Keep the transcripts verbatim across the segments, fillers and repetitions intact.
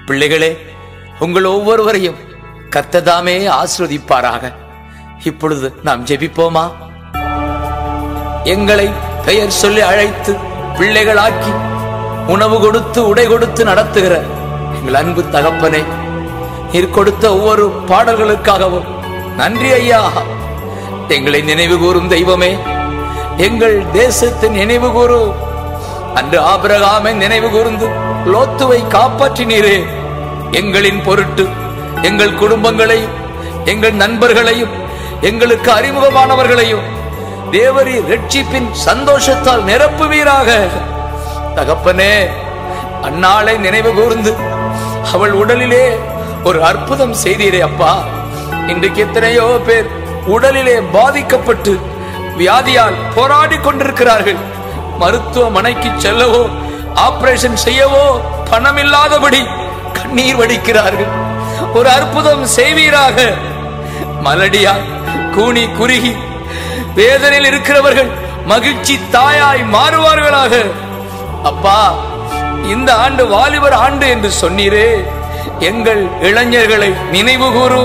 பிள்ளைகளே, உங்கள் ஒவ்வொருவரையும் கர்த்ததாமே ஆசீர்வதிப்பாராக. இப்பொழுது நாம் ஜெபிப்போமா? எங்களை பெயர் சொல்லி அழைத்து பிள்ளைகளாக்கி உணவு கொடுத்து உடை கொடுத்து நடத்துகிற எங்கள் அன்பு தகப்பனே, நீர் கொடுத்த ஒவ்வொரு பாடல்களுக்காகவும் நன்றி ஐயா. எங்களை நினைவு கூறும் தெய்வமே, எங்கள் தேசத்தை நினைவு கூறும். அன்று ஆபிரகாமை நினைவு கூர்ந்து லோத்துவை காப்பாற்றினீரே. எங்களின் பொருட்டு எங்கள் குடும்பங்களையும் எங்கள் நண்பர்களையும் எங்களுக்கு அறிமுகமானவர்களையும் தேவரி ரட்சிப்பின் சந்தோஷத்தால் நிரப்புவீராக. தகப்பனே, அன்னாளை நினைவு கூர்ந்து அவள் உடலிலே ஒரு அற்புதம் செய்தீரே அப்பா. இன்றைக்கு எத்தனையோ பேர் உடலிலே பாதிக்கப்பட்டு வியாதியால் போராடி கொண்டிருக்கிறார்கள். மருத்துவமனைக்கு செல்லவோ ஆபரேஷன் செய்யவோ பணம் இல்லாதபடி கண்ணீர் வடிக்கிறார்கள். ஒரு அற்புதம் செய்வீராக. மலடியாய் கூனி குறுகி வேதனையில் இருக்கிறவர்கள் மகிழ்ச்சி தாயாய் மாறுவார்களாக. அப்பா, இந்த ஆண்டு வாலிபர் ஆண்டு என்று சொன்னீரே, எங்கள் இளைஞர்களை நினைவு கூறு.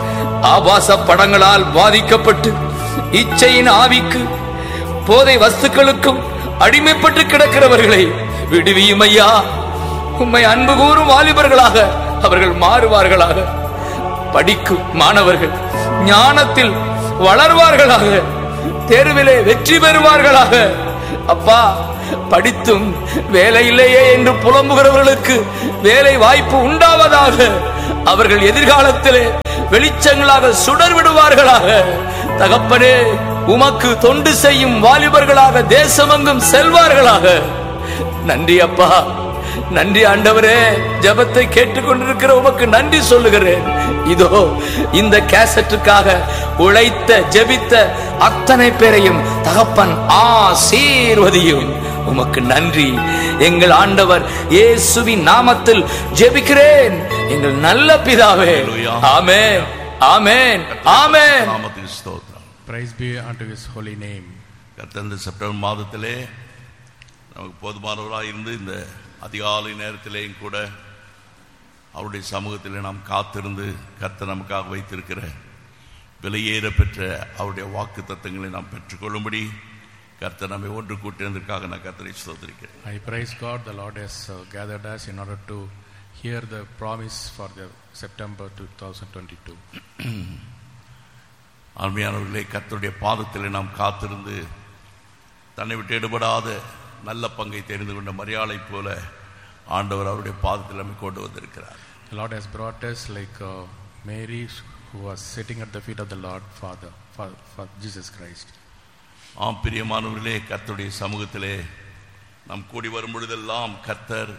ஆபாச படங்களால் பாதிக்கப்பட்டு இச்சையின் ஆவிக்கு போதை வஸ்துக்களுக்கும் அடிமைப்பட்டு கிடக்கிறவர்களை விடுவியும் ஐயா. உம்மை அன்பு கூறும் வாலிபர்களாக அவர்கள் மாறுவார்களாக. படிக்கும் மாணவர்கள் ஞானத்தில் வளர்வார்களாக. தேர்விலே வெற்றி பெறுவார்களாக. அப்பா, படித்தும் வேலை இல்லையே என்று புலம்புகிறவர்களுக்கு வேலை வாய்ப்பு உண்டாவதாக. அவர்கள் எதிர்காலத்திலே வெளிச்சங்களாக சுடர் விடுவார்களாக. தகப்பனே, உமக்கு தொண்டு செய்யும் வாலிபர்களாக தேசமெங்கும் செல்வார்களாக. நன்றி அப்பா, நன்றி ஆண்டவரே. ஜெபத்தை கேட்டுக்கொண்டிருக்கிற உமக்கு நன்றி சொல்லுகிறேன். இதோ இந்த கேசட்டுக்காக உழைத்த ஜெபித்த அத்தனை பேரையும் தகப்பன் ஆசீர்வதியும். உமக்கு நன்றி. எங்கள் ஆண்டவர் இயேசுவின் நாமத்தில் ஜெபிக்கிறேன் எங்கள் நல்ல பிதாவே. ஆமென், ஆமென், ஆமென். Praise be unto his holy name. கர்த்தர் செப்டம்பர் மாதத்திலே நமக்கு போதுமானவராக இருந்து இந்த அதிகாலை நேரத்திலேயும் கூட அவருடைய சமூகத்திலே நாம் காத்திருந்து கர்த்தர் நமக்காக வைத்திருக்கிற விலையேற பெற்ற அவருடைய வாக்கு தத்தங்களை நாம் பெற்றுக்கொள்ளும்படி கர்த்தர் நம்மை ஒன்று கூட்டினதற்காக நான் கர்த்தரை ஸ்தோத்திரிக்கிறேன். I praise God, the Lord has uh, gathered us in order to hear the promise for the September twenty twenty-two. அருமையானவர்களே, கர்த்தருடைய பாதத்திலே நாம் காத்திருந்து தன்னை விட்டு எடுபடாத நல்ல பங்கை தெரிந்து கொண்ட மரியாதை போல ஆண்டவர் அவருடைய பாதத்தில் நம்மை கொண்டு வந்திருக்கிறார். The Lord has brought us like uh, Mary who was sitting at the feet of the Lord Father for, for Jesus Christ. ஆம் பிரியமானவர்களே, கர்த்தருடைய சமூகத்திலே நாம் கூடி வரும் பொழுதெல்லாம் கர்த்தர்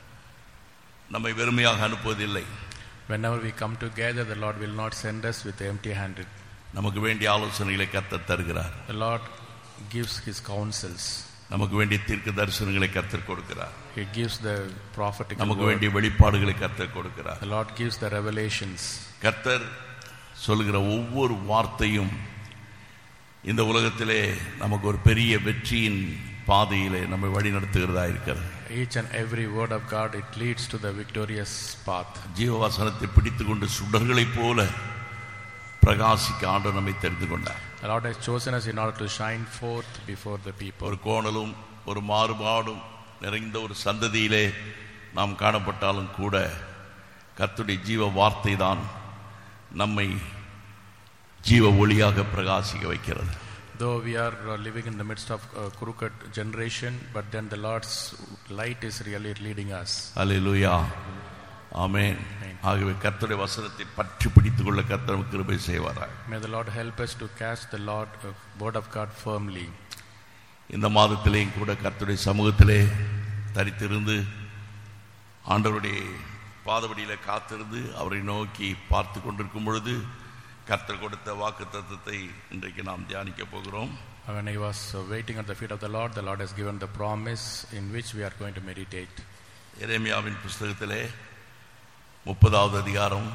நம்மை வெறுமையாக அனுப்புவதில்லை. Whenever we come together, the Lord will not send us with empty handed. நமக்கு வேண்டிய ஆலோசனைகளை கர்த்தர் தருகிறார். The Lord gives his counsels. நமக்கு வேண்டிய தீர்க்க தரிசனங்களை கர்த்தர் கொடுக்கிறார். He gives the prophetic நமக்கு word. வேண்டிய வெளிப்பாடுகளை கர்த்தர் கொடுக்கிறார். The Lord gives the revelations. கர்த்தர் சொல்கிற ஒவ்வொரு வார்த்தையும் இந்த உலகத்திலே நமக்கு ஒரு பெரிய வெற்றியின் பாதையிலே நம்மை வழி நடத்துகிறதா இருக்கிறது. Each and every word of God, it leads to the victorious path. ஜீவவசனத்தை பிடித்துக் கொண்டு சுடர்களைப் போல பிரகாசிக்க ஆண்டவர் நம்மை தெரிந்து கொண்டார். The Lord has chosen us in order to shine forth before the people. ஒரு கோணலும் ஒரு மாறுபாடும் நிறைந்த ஒரு சந்ததியிலே நாம் காணப்பட்டாலும் கூட கர்த்தருடைய ஜீவ வார்த்தை தான் நம்மை ஜீவ ஒளியாக பிரகாசிக்க வைக்கிறது. Though we are uh, living in the midst of a crooked generation, but then the Lord's light is really leading us. அல்லேலூயா, ஆமென். ஆகவே கர்த்தருடைய வசனத்தை பற்றி பிடித்துக் கொள்ள கர்த்தர் நமக்கு கிருபை செய்வாராக. May the Lord help us to catch the Lord uh, word of God firmly. இந்த மாதத்திலேயும் கூட கர்த்தருடைய சமூகத்திலே தரித்திருந்து ஆண்டவருடைய பாதபடியில காத்திருந்து அவரை நோக்கி பார்த்து கொண்டிருக்கும் பொழுது கர்த்தர் கொடுத்த வாக்குத்தத்தத்தை இன்றைக்கு நாம் தியானிக்க போகிறோம். When I was uh, waiting at the feet of the Lord, the Lord has given the promise in which we are going to meditate. எரேமியாவின் புஸ்தகத்திலே முப்பதாவது அதிகாரம்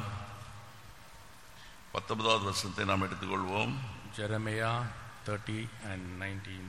பத்தொன்பதாவது வசனத்தை நாம் எடுத்துக்கொள்வோம். Jeremiah thirty and nineteen.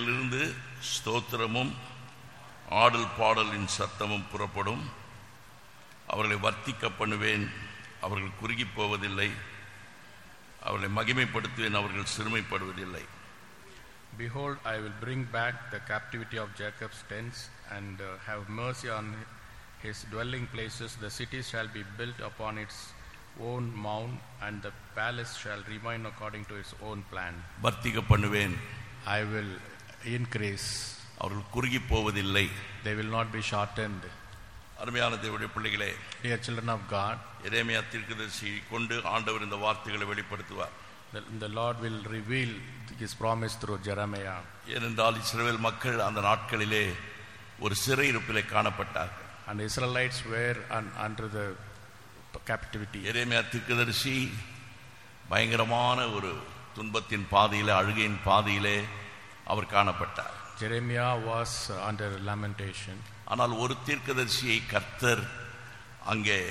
அவைகளிலிருந்து ஸ்தோத்திரமும் ஆடல் பாடலின் சத்தமும் புறப்படும், அவர்களை வர்த்திக்க பண்ணுவேன், அவர்கள் குறுகி போவதில்லை. அவர்களை மகிமைப்படுத்துவேன், அவர்கள் சிறுமைப்படுவதில்லை. Behold, I will bring back the captivity of Jacob's tents and uh, have mercy on his dwelling places. The city shall be built upon its own mound, and the palace shall remain according to its own plan. வர்த்திக்க பண்ணுவேன், I will increase. அவர்கள் குறுகி போவதில்லை. They will not be shortened. அருமையான தேவனுடைய பிள்ளைகளே, Dear children of God, எரேமியா தீர்க்கதரிசியை கொண்டு ஆண்டவர் இந்த வார்த்தைகளை வெளிப்படுத்துவார். the, the Lord will reveal his promise through Jeremiah. ஏனென்றால் இஸ்ரவேல் மக்கள் அந்த நாட்களிலே ஒரு சிறையிருப்பிலே காணப்பட்டார்கள். And the Israelites were un, under the captivity. எரேமியா தீர்க்கதரிசி பயங்கரமான ஒரு துன்பத்தின் பாதையிலே, அழுகையின் பாதையிலே அவர் காணப்பட்டார். Jeremiah was under lamentation. ஆனால் ஒரு தீர்க்கதரிசியை கர்த்தர் அங்கே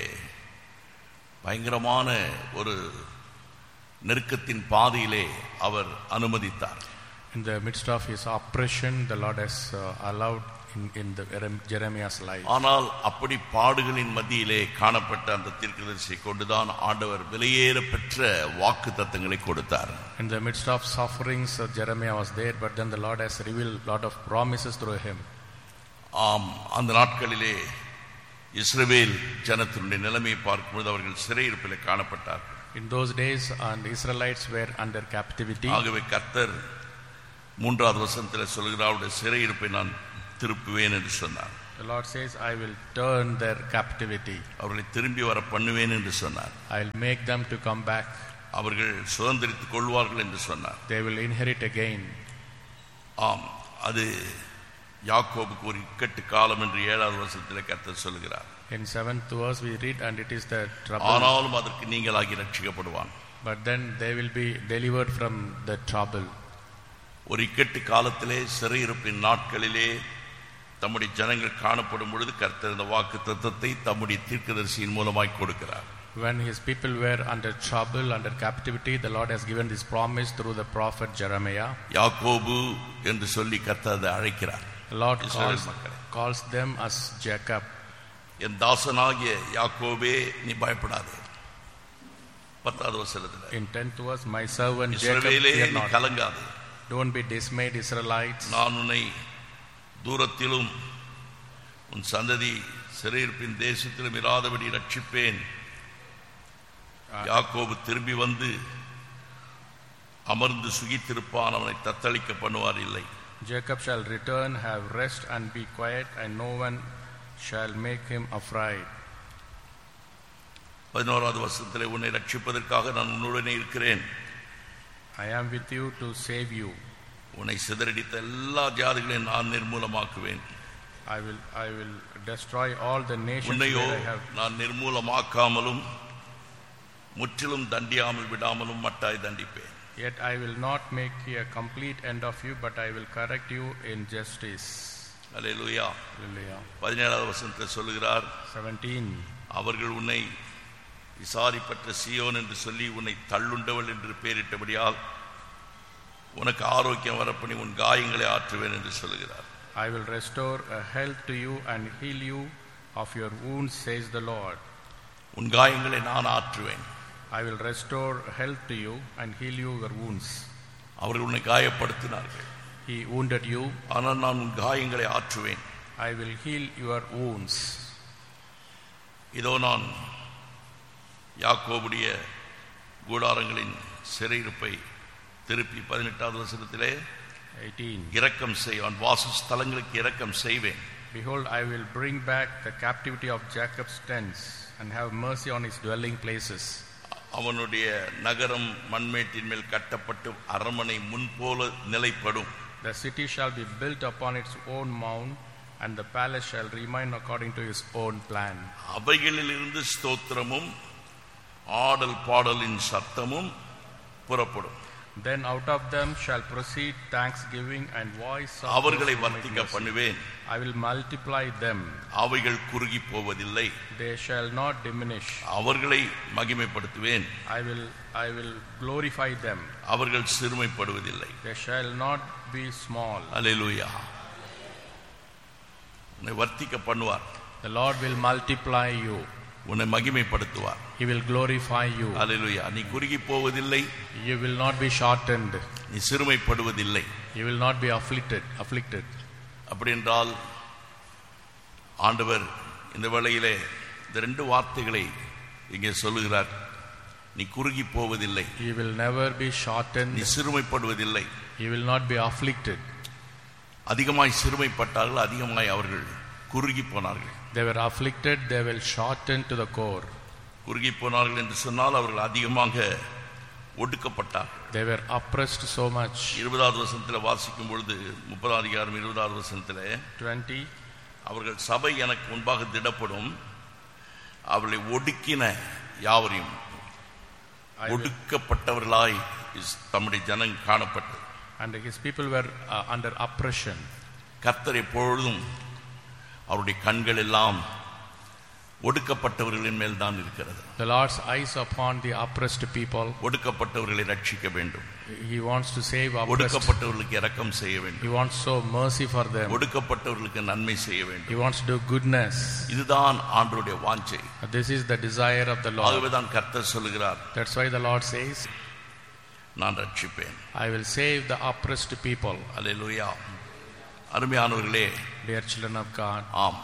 பயங்கரமான ஒரு நெருக்கத்தின் பாதையிலே அவர் அனுமதித்தார். In the midst of his oppression, the Lord has uh, allowed in, in the Jeremiah's life. ஆனால் அப்படி பாடுகளின் மத்தியிலே காணப்பட்ட அந்த தீர்க்கதரிசியை கொண்டுதான் ஆண்டவர் விலையேற பெற்ற வாக்குத்தத்தங்களை கொடுத்தார். In the midst of sufferings, uh, Jeremiah was there, but then the Lord has revealed a lot of promises through him. ஆம், அந்த நாட்களிலே இஸ்ரவேல் ஜனத்தினுடைய நிலைமையை பார்க்கும்போது அவர்கள் சிறையிருப்பிலே காணப்பட்டார்கள். In those days, and the Israelites were under captivity. ஆகவே கர்த்தர் மூன்றாவது வசனத்தில் சொல்கிறார், அவருடைய சிறையிருப்பை நான் திருப்புவேன் என்று சொன்னார். The Lord says, I will turn their captivity. அவர்களை திரும்பி வர பண்ணுவேன் என்று சொன்னார். I will make them to come back. அவர்கள் சுதந்திரித்துக் கொள்வார்கள் என்று சொன்னார். They will inherit again. ஆம், அது யாக்கோபுக்கு ஒரு இக்கட்டு காலம் என்று ஏழாவது வசனத்திலே கர்த்தர் சொல்கிறார். In seventh verse we read, and it is the trouble. ஆனாலும் அதற்கு நீங்களாகி ரட்சிக்கப்படுவான். But then they will be delivered from the trouble. ஒரு இக்கட்டு காலத்திலே சிறையிருப்பின் நாட்களிலே தம்முடைய ஜனங்கள் காணப்படும் பொழுது கர்த்தர் இந்த வாக்கு தத்தத்தை தம்முடைய தீர்க்கதரிசியின் மூலமாய் கொடுக்கிறார். When his people were under trouble, under captivity, the Lord has given this promise through the prophet Jeremiah. யாக்கோபு என்று சொல்லி கர்த்தர் அதை அழைக்கிறார். The Lord calls, calls them as Jacob. என் தாசனாகிய யாக்கோபே நீ பயப்படாதே. பத்தாவது வசனத்தில் In tenth verse, my servant Jacob, இஸ்ரவேலே fear நீ not. கலங்காதே. Don't be dismayed, Israelites. நான் உன்னை தூரத்திலும் உன் சந்ததி சிறையிருப்பின் தேசத்திலும் இராதபடி ரட்சிப்பேன். யாக்கோபு திரும்பி வந்து அமர்ந்து சுகித்திருப்பான், அவனை தத்தளிக்க பண்ணுவார் இல்லை. Jacob shall return, have rest and be quiet, and no one shall make him afraid. பதினோராவது வசனத்திலே உன்னை ரட்சிப்பதற்காக நான் உன்னுடனே இருக்கிறேன். I am with you to save you. உன்னை சிதறடித்த எல்லா ஜாதிகளையும் நான் நிர்மூலமாக்குவேன். I will I will destroy all the nations உன்னையோ where I have. நான் நிர்மூலமாக்காமலும் முற்றிலும் தண்டியாமல் விடாமலும் மட்டாய் தண்டிப்பேன். Yet I will not make a complete end of you, but I will correct you in justice. Hallelujah. Hallelujah. பதினேழாவது வசனத்தில் சொல்கிறார், seventeen. அவர்கள் உன்னை விசாரிப்பற்ற சீயோன் என்று சொல்லி உன்னை தள்ளுண்டவள் என்று பெயரிட்டபடியால் உனக்கு ஆரோக்கியம் வரப்பண்ணி உன் காயங்களை ஆற்றுவேன் என்று சொல்கிறார். I will restore a health to you and heal you of your wounds, says the Lord. உன் காயங்களை நான் ஆற்றுவேன். I will restore health to you and heal you your wounds. அவர்கள் உன்னை காயப்படுத்தினார்கள். He wounded you. ஆனால் நான் உன் காயங்களை ஆற்றுவேன். I will heal your wounds. இதோ நான் யாக்கோபுடைய கூடாரங்களின் சிறையிருப்பை திருப்பி பதினெட்டாவது வசனத்திலே eighteen. இரக்கம் செய்வான், வாசஸ்தலங்களுக்கு இரக்கம் செய்வேன். Behold, I will bring back the captivity of Jacob's tents and have mercy on his dwelling places. அவனுடைய நகரம் மண்மேட்டின் மேல் கட்டப்பட்டு அரண்மனை முன்போல நிலைப்படும். The city shall be built upon its own mound, and the palace shall remain according to his own plan. அவைகளிலிருந்து ஸ்தோத்திரமும் ஆடல் பாடலின் சத்தமும் புறப்படும். Then out of them shall proceed thanksgiving and voice of அவர்களை praise to my வர்த்திக்க mercy. பண்ணுவேன். I will multiply them. அவைகள் குறுகி போவதில்லை. They shall not diminish. அவர்களை மகிமைப்படுத்துவேன். I will I will glorify them. அவர்கள் சிறுமைப்படுவதில்லை. They shall not be small. அல்லேலூயா. உன்னை வர்த்திக்க பண்ணுவார். The Lord will multiply you. உன்னை மகிமைப்படுத்துவார். He will glorify you. அல்லேலூயா. நீ குறுகி போவதில்லை. You will not be shortened. நீ சிறுமைப்படுவதில்லை. You will not be afflicted afflicted. அப்படி என்றால் ஆண்டவர் இந்த வேளையிலே இந்த ரெண்டு வார்த்தைகளை இங்கே சொல்லுகிறார். நீ குறுகி போவதில்லை. You will never be shortened. நீ சிறுமைப்படுவதில்லை. You will not be afflicted. அதிகமாய் சிறுமைப்பட்டார்கள், அதிகமாய் அவர்கள் குறுகி போனார்கள். They were afflicted, they will shorten to the core. குறுகி போனார்கள் என்று சொன்னால் அவர்கள் அதிகமாக ஒடுக்கப்பட்டார்கள். They were oppressed so much. இருபதாவது வசனத்தில் வாசிக்கும் பொழுது முப்பதாம் அதிகாரம் இருபதாவது வசனத்தில் twenty அவர்கள் சபை எனக்கு முன்பாக திடப்படும், அவர்களை ஒடுக்கின யாவரையும் ஒடுக்கப்பட்டவர்களாய் தம்முடைய ஜனம் காணப்பட்டது. And his people were uh, under oppression. கர்த்தர் எப்பொழுதும் அவருடைய கண்கள் எல்லாம் ஒடுக்கப்பட்டவர்களின் மேல் தான் இருக்கிறது. The Lord's eyes upon the oppressed people. ஒடுக்கப்பட்டவர்களை ரட்சிக்க வேண்டும். He wants to save oppressed. ஒடுக்கப்பட்டவர்களுக்கு இரக்கம் செய்ய வேண்டும். He wants so mercy for them. ஒடுக்கப்பட்டவர்களுக்கு நன்மை செய்ய வேண்டும். He wants to do goodness. இதுதான் ஆண்டவருடைய வாஞ்சை. This is the desire of the Lord. ஆகவே தான் கர்த்தர் சொல்கிறார். That's why the Lord says, நான் ரட்சிப்பேன். I will save the oppressed people. அல்லேலூயா. அருமையானவர்களே, dear children of God. ஆம்,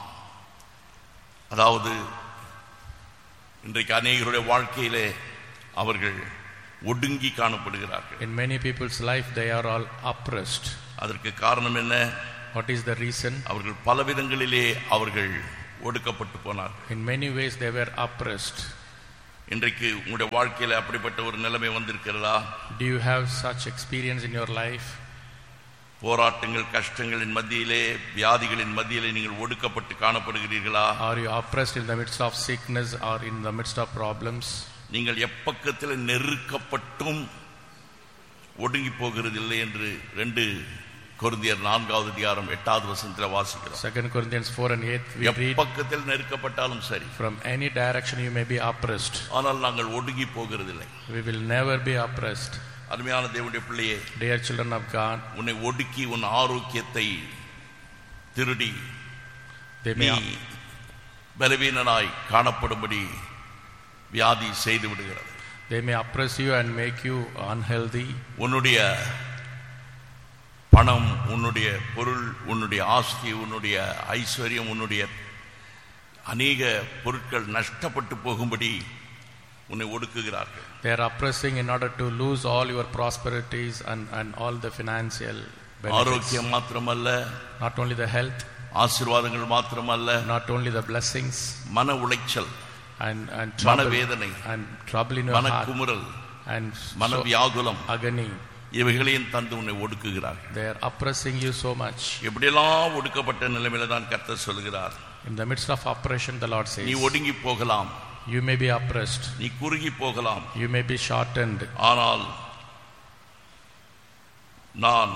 அதாவது இன்றைக்கு அநேகருடைய வாழ்க்கையிலே அவர்கள் ஒடுங்கி காணப்படுகிறார்கள். In many people's life they are all oppressed. அதற்கு காரணம் என்ன? What is the reason? அவர்கள் பல விதங்களிலே அவர்கள் ஒடுக்கப்பட்டு போனார்கள். In many ways they were oppressed. இன்றைக்கு உங்களுடைய வாழ்க்கையில அப்படிப்பட்ட ஒரு நிலைமை வந்திருக்கிறதா? Do you have such experience in your life? போராட்டங்கள், கஷ்டங்களின் மத்தியிலே, வியாதிகளின் மத்தியிலே நீங்கள் ஒடுக்கப்பட்டு காணப்படுகிறீர்களா? Are you oppressed in the midst of sickness or in the midst of problems? நீங்கள் எப்பக்கத்தில் நெருக்கப்பட்டும் ஒடுங்கி போகிறதில்லை என்று ரெண்டு கொரிந்தியர் நான்காவது அதிகாரம் எட்டாவது வசனத்தில் வாசிக்கிறோம். Second Corinthians four and eight we read, எப்பக்கத்தில் நெருக்கப்பட்டாலும் சரி, from any direction you may be oppressed, ஆனால் நாங்கள் ஒடுங்கி போகிறதில்லை. we will never be oppressed. அருமையான தேவனுடைய பிள்ளையே, dear children of God, உன்னை ஒடுக்கி உன் ஆரோக்கியத்தை திருடி நீ பலவீனனாய் காணப்படும்படி வியாதி செய்து விடுகிறது. they may oppress you and make you unhealthy. உன்னுடைய பணம், உன்னுடைய பொருள், உன்னுடைய ஆஸ்தி, உன்னுடைய ஐஸ்வர்யம், உன்னுடைய அநேக பொருட்கள் நஷ்டப்பட்டு போகும்படி உன்னை ஒடுக்குகிறார்கள். They are oppressing in order to lose all your prosperities and and all the financial benefits. ஆரோக்கியம் மாத்திரமல்ல, not only the health, ஆசீர்வாதங்கள் மாத்திரமல்ல, not only the blessings, மன உளைச்சல் and and trouble, மனவேதனை, and trouble in your heart, மனக்குமுறல், and மனவியாகுலம், agony, இவைகளையும் தந்து உன்னை ஒடுக்குகிறார்கள். they are oppressing you so much. எப்படியெல்லாம் ஒடுக்கப்பட்ட நிலைமையில தான் கர்த்தர் சொல்கிறார். In the midst of oppression the Lord says, நீ ஒடுங்கி போகலாம், you may be oppressed, நீ குறுகி போகலாம், you may be shortened, ஆனால் நான்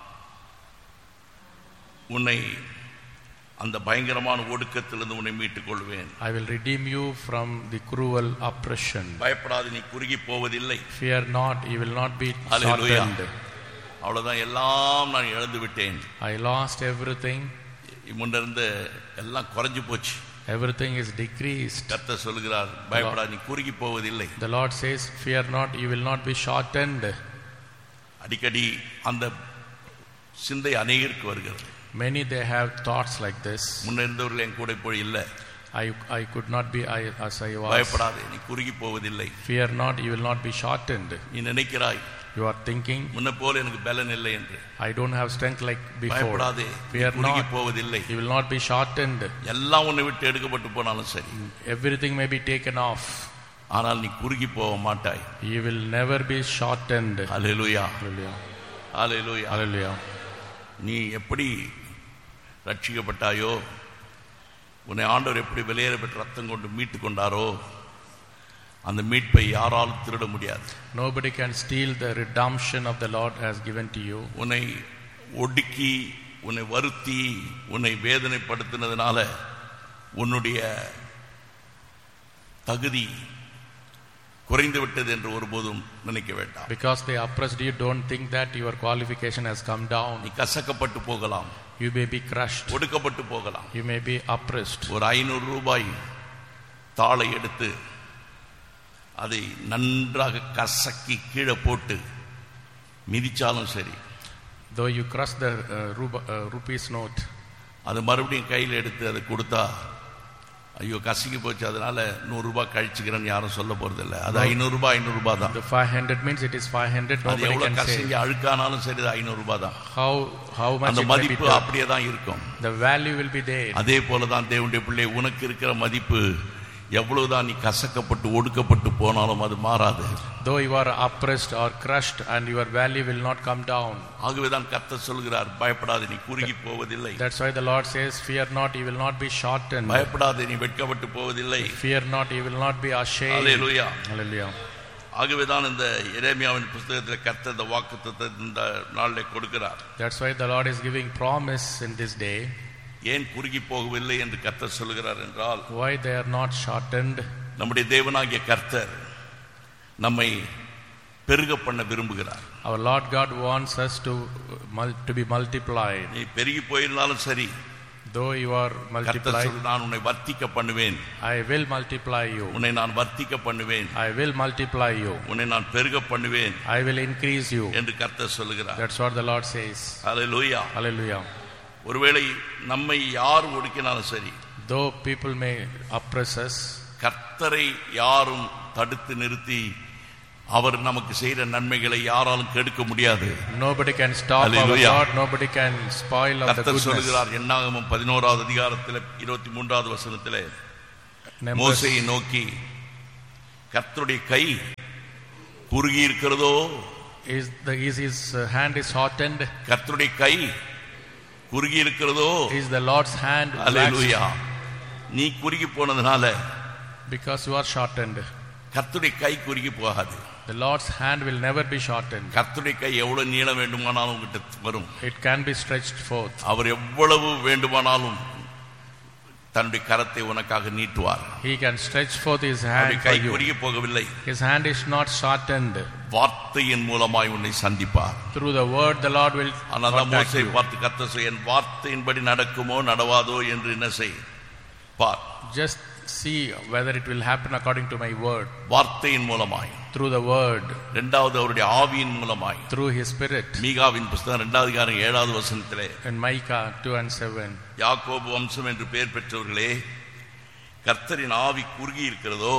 உன்னை அந்த பயங்கரமான ஒடுக்கத்திலிருந்து உன்னை மீட்டுக் கொள்வேன். I will redeem you from the cruel oppression. பயப்படாது, நீ குறுகி போவதில்லை. Fear not, you will not be Hallelujah. shortened. அவ்வளவுதான், எல்லாம் நான் இழந்து விட்டேன். I lost everything. முன்னிருந்த எல்லாம் குறைஞ்சு போச்சு. Everything is decreased. கர்த்தர் சொல்கிறார், பயப்படாது, நீ குறுகி போவதில்லை. The Lord says, fear not, you will not be shortened. அடிக்கடி அந்த சிந்தை அநேகருக்கு வருகிறது. Many they have thoughts like this. முன்ன இருந்தவர்கள் என் கூட இப்போ இல்லை. I I could not be I, as I was. பயப்படாதே, நீ குறுகி போவதில்லை. Fear not, you will not be shortened. நீ நினைக்கிறாய், you are thinking, முன்ன போல எனக்கு பலன் இல்லை என்று. I don't have strength like before. பயப்படாதே, fear குறுகி not, போவதில்லை. you will not be shortened. எல்லாம் உன்னை விட்டு எடுக்கப்பட்டு போனாலும் சரி, everything may be taken off, ஆனால் நீ குறுகி போக மாட்டாய். you will never be shortened. Hallelujah, Hallelujah. Hallelujah. Hallelujah. நீ எப்படி ரட்சிக்கப்பட்டாயோ, உன்னை ஆண்டவர் எப்படி வெளியேற பெற்ற ரத்தம் கொண்டு மீட்டு கொண்டாரோ, அந்த மீட்பை யாராலும் திருட முடியாது. Nobody can steal the redemption of the Lord has given to you. உன்னை ஒடுக்கி, உன்னை வருத்தி, உன்னை வேதனைப்படுத்தினதுனால உன்னுடைய தகுதி குறைந்து விட்டது என்று ஒருபோதும் நினைக்க வேண்டாம். Because they oppressed you, don't think that your qualification has come down. நீ கசக்கப்பட்டு போகலாம், You may be crushed, ஒடுக்கப்பட்டு போகலாம். you may be oppressed. ஒரு ஐநூறு ரூபாய் தாளை எடுத்து அதை நன்றாக கசக்கி கீழே போட்டு மிதிச்சாலும் சரி, though you crush the uh, ruba, uh, rupees note, அது மறுபடியும் கையில் எடுத்து அதை கொடுத்தா ஐயோ கசக்கி போச்சு அதனால நூறு ரூபாய் கழிச்சுக்கிறேன்னு யாரும் சொல்ல போறது இல்லை. அது ஐநூறு ரூபாய் ஐநூறு ரூபாய் தான். The five hundred means it is five hundred. அது எவ்வளவு கசங்கி அழுக்கானாலும் சரி ஐநூறு ரூபாய் தான். How how much அந்த மதிப்பு அப்படியே தான் இருக்கும். The value will be there. அதே போல தான் தேவனுடைய பிள்ளை, உனக்கு இருக்கிற மதிப்பு எவ்வளவுதான் நீ கசக்கப்பட்டு ஒடுக்கப்பட்டு போனாலும் அது மாறாது. Though you are oppressed or crushed and your value will not come down. ஆகவேதான் கர்த்தர் சொல்கிறார், பயப்படாதே நீ குறுகி போவதில்லை. That's why the Lord says, fear not, you will not be shortened. பயப்படாதே நீ வெட்கப்பட்டு போவதில்லை. Fear not, you will not be ashamed. Hallelujah. Hallelujah. ஆகவேதான் இந்த எரேமியாவின் புத்தகத்தில் கர்த்தர் இந்த வாக்குத்தத்தத்தை இந்த நாளிலே கொடுக்கிறார். That's why the Lord is giving promise in this day. ஏன் குறுகி போகவில்லை என்று கர்த்தர் சொல்கிறார் என்றால், why they are not shortened? நம்முடைய தேவனாகிய கர்த்தர் நம்மை பெருக பண்ண விரும்புகிறார். Our Lord God wants us to to be multiplied. நீ பெருகி போயிருந்தாலும் சரி, though you are multiplied, நான் உன்னை வர்த்திக்க பண்ணுவேன். I will multiply you. உன்னை நான் வர்த்திக்க பண்ணுவேன். I will multiply you. உன்னை நான் பெருக பண்ணுவேன். I will increase you. என்று கர்த்தர் சொல்கிறார். That's what the Lord says. Hallelujah. Hallelujah. ஒருவேளை நம்மை யார் ஒடுக்கினாலும் சரி, though people may oppress us, கர்த்தரை யாரும் தடுத்து நிறுத்தி அவர் நமக்கு செய்கிற நன்மைகளை யாராலும் கெடுக்க முடியாது. Nobody can stop our God, nobody can spoil of the goodness. கர்த்தர் சொல்கிறார் என்னாகமம் பதினோராவது அதிகாரத்தில் இருபத்தி மூன்றாவது வசனத்திலே, மோசேயை நோக்கி கர்த்தருடைய கை குறுகி இருக்கிறதோ, is the is his hand is shortened, கர்த்தருடைய கை குறுகி இருக்கிறதோ, is the Lord's hand. Hallelujah. நீ குறுகி போனதுனால, because you are shortened, கர்த்தருடைய கை குறுகி போகாது. The Lord's hand will never be shortened. கர்த்தருடைய கை எவ்வளவு நீளம் வேண்டுமானாலும் உங்கிட்ட வரும். It can be stretched forth. அவர் எவ்வளவு வேண்டுமானாலும் தன்னுடைய கரத்தை உனக்காக நீட்டுவார். He can stretch forth his hand for guy you. குறுகி போகவில்லை. His hand is not shortened. வார்த்தையின் மூலமாய் உன்னை சந்திப்பார். Through the word the Lord will contact you. பார்த்து கர்த்தர் சொல்ல, என் வார்த்தையின்படி நடக்குமோ நடவாதோ என்று என்ன செய் பார். Just see whether it will happen according to my word. வார்த்தையின் மூலமாய், through the word. இரண்டாவது அவருடைய ஆவியின் மூலமாய், through his spirit. மீகாவின் புத்தகம் இரண்டாவது அதிகாரம் ஏழாவது வசனத்திலே, in Micah two and seven, யாக்கோபு வம்சம் என்று பெயர் பெற்றவர்களே, கர்த்தரின் ஆவி குறுகி இருக்கிறதோ,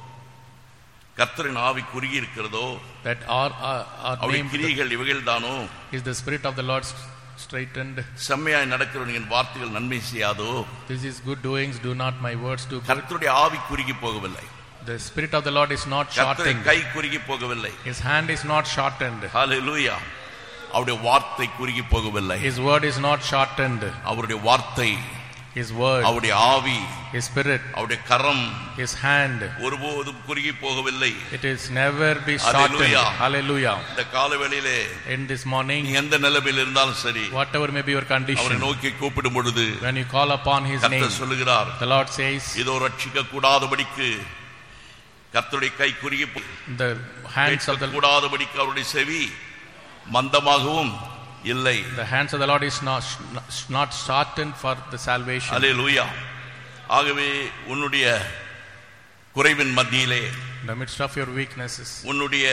கர்த்தரின் ஆவி குறுகி இருக்கிறதோ, that our our name கிரியைகள் இவைகள்தானோ, is the spirit of the Lord straightened. செம்மையாய் நடக்கிறவனின் வார்த்தைகள் நன்மை செய்யாதோ, this is good doings, do not my words do good. கர்த்தருடைய ஆவி குறுகி போகவில்லை. The spirit of the Lord is not shortened. கை குறுகி போகவில்லை. His hand is not shortened. Hallelujah. அவருடைய வார்த்தை குறுகி போகவில்லை. His word is not shortened. அவருடைய வார்த்தை, his word, அவருடைய ஆவி, his spirit, அவருடைய கரம், his hand, ஒருபோதும் குறுகி போகவில்லை. it is never be shortened. Hallelujah. இந்த காலவேளையிலே, in this morning, நீ எந்த நிலைமையில் இருந்தாலும் சரி, whatever may be your condition, அவரை நோக்கி கூப்பிடும் பொழுது, when you call upon his name, கர்த்தர் சொல்லுகிறார், the Lord says, இதோ ரட்சிக்க கூடாதபடிக்கு கர்த்தருடைய கை குறுகி, the hands of the கூடாதபடிக்கு அவருடைய செவி மந்தமாகவும் இல்லை. the hands of the Lord is not not shortened for the salvation. Hallelujah. ஆகவே உன்னுடைய குறைவின் மத்தியிலே, in the midst of your weaknesses, உன்னுடைய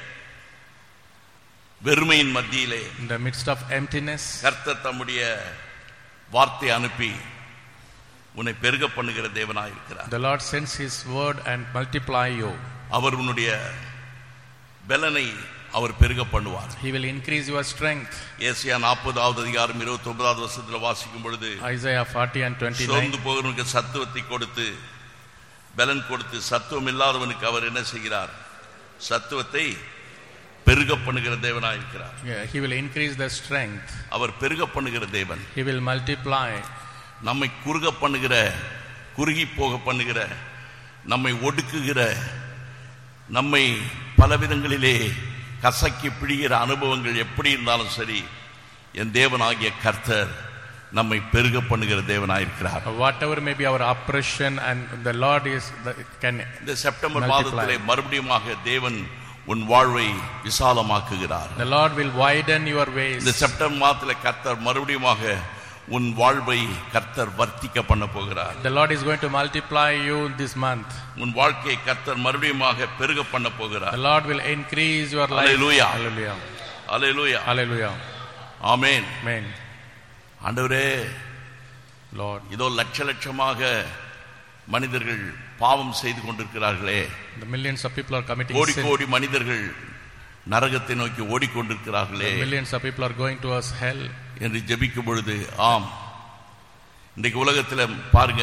வெறுமையின் மத்தியிலே, in the midst of emptiness, கர்த்தர் தம்முடைய வார்த்தை அனுப்பி உன்னை பெருக பண்ணுகிற தேவனாய் இருக்கிறார். the Lord sends his word and multiply you. அவர் உன்னுடைய பலனை அவர் பெருக பண்ணுவார். he will increase your strength. ஏசாயா நாற்பதாவது அதிகாரம் இருபத்தி ஒன்பதாவது வசனத்தில் வாசிக்கும் பொழுது, Isaiah forty and twenty-nine, சோர்ந்து போகிறவனுக்கு சத்துவத்தை கொடுத்து பலன் கொடுத்து, சத்துவம் இல்லாதவனுக்கு அவர் என்ன செய்கிறார்? சத்துவத்தை பெருக பண்ணுகிற தேவனாய் இருக்கிறார். yeah, he will increase the strength. அவர் பெருக பண்ணுகிற தேவன். he will multiply. நம்மை குறுக பண்ணுகிற, குறுகி போக பண்ணுகிற, நம்மை ஒடுக்குகிற, நம்மை பலவிதங்களிலே கசக்கி பிடிக்கிற அனுபவங்கள் எப்படி இருந்தாலும் சரி, என் தேவனாகிய கர்த்தர் நம்மை பெருக பண்ணுகிற தேவனாயிருக்கிறார். whatever may be our oppression, and the Lord is the, can இந்த செப்டம்பர் மாதத்திலே மறுபடியுமாக தேவன் உன் வாழ்வை விசாலமாக்குகிறார். the Lord will widen your ways. இந்த செப்டம்பர் மாதத்திலே கர்த்தர் மறுபடியுமாக உன் வாழ்வை கர்த்தர் வர்த்திக்க பண்ண போகிறார். The Lord is going to multiply you this month. உன் வாழ்க்கையை கர்த்தர் மறுபடியுமாக பெருக பண்ண போகிறார். The Lord will increase your life. Hallelujah. Hallelujah. Hallelujah. Hallelujah. Amen. Amen. ஆண்டவரே, Lord, இதோ லட்ச லட்சமாக மனிதர்கள் பாவம் செய்து கொண்டிருக்கிறார்களே. the millions of people are committing கோடி sin. கோடி மனிதர்கள் நரகத்தை நோக்கி ஓடிக்கொண்டிருக்கிறார்களே. The millions of people are going towards hell. என்று ஜெபிக்கும் பொழுது, ஆம், இன்றைக்கு உலகத்தில் பாருங்க,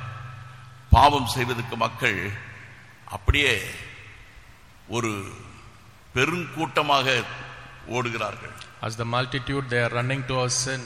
பாவம் செய்வதற்கு மக்கள் அப்படியே ஒரு பெருங்கூட்டமாக ஓடுகிறார்கள். As the multitude, they are running towards sin.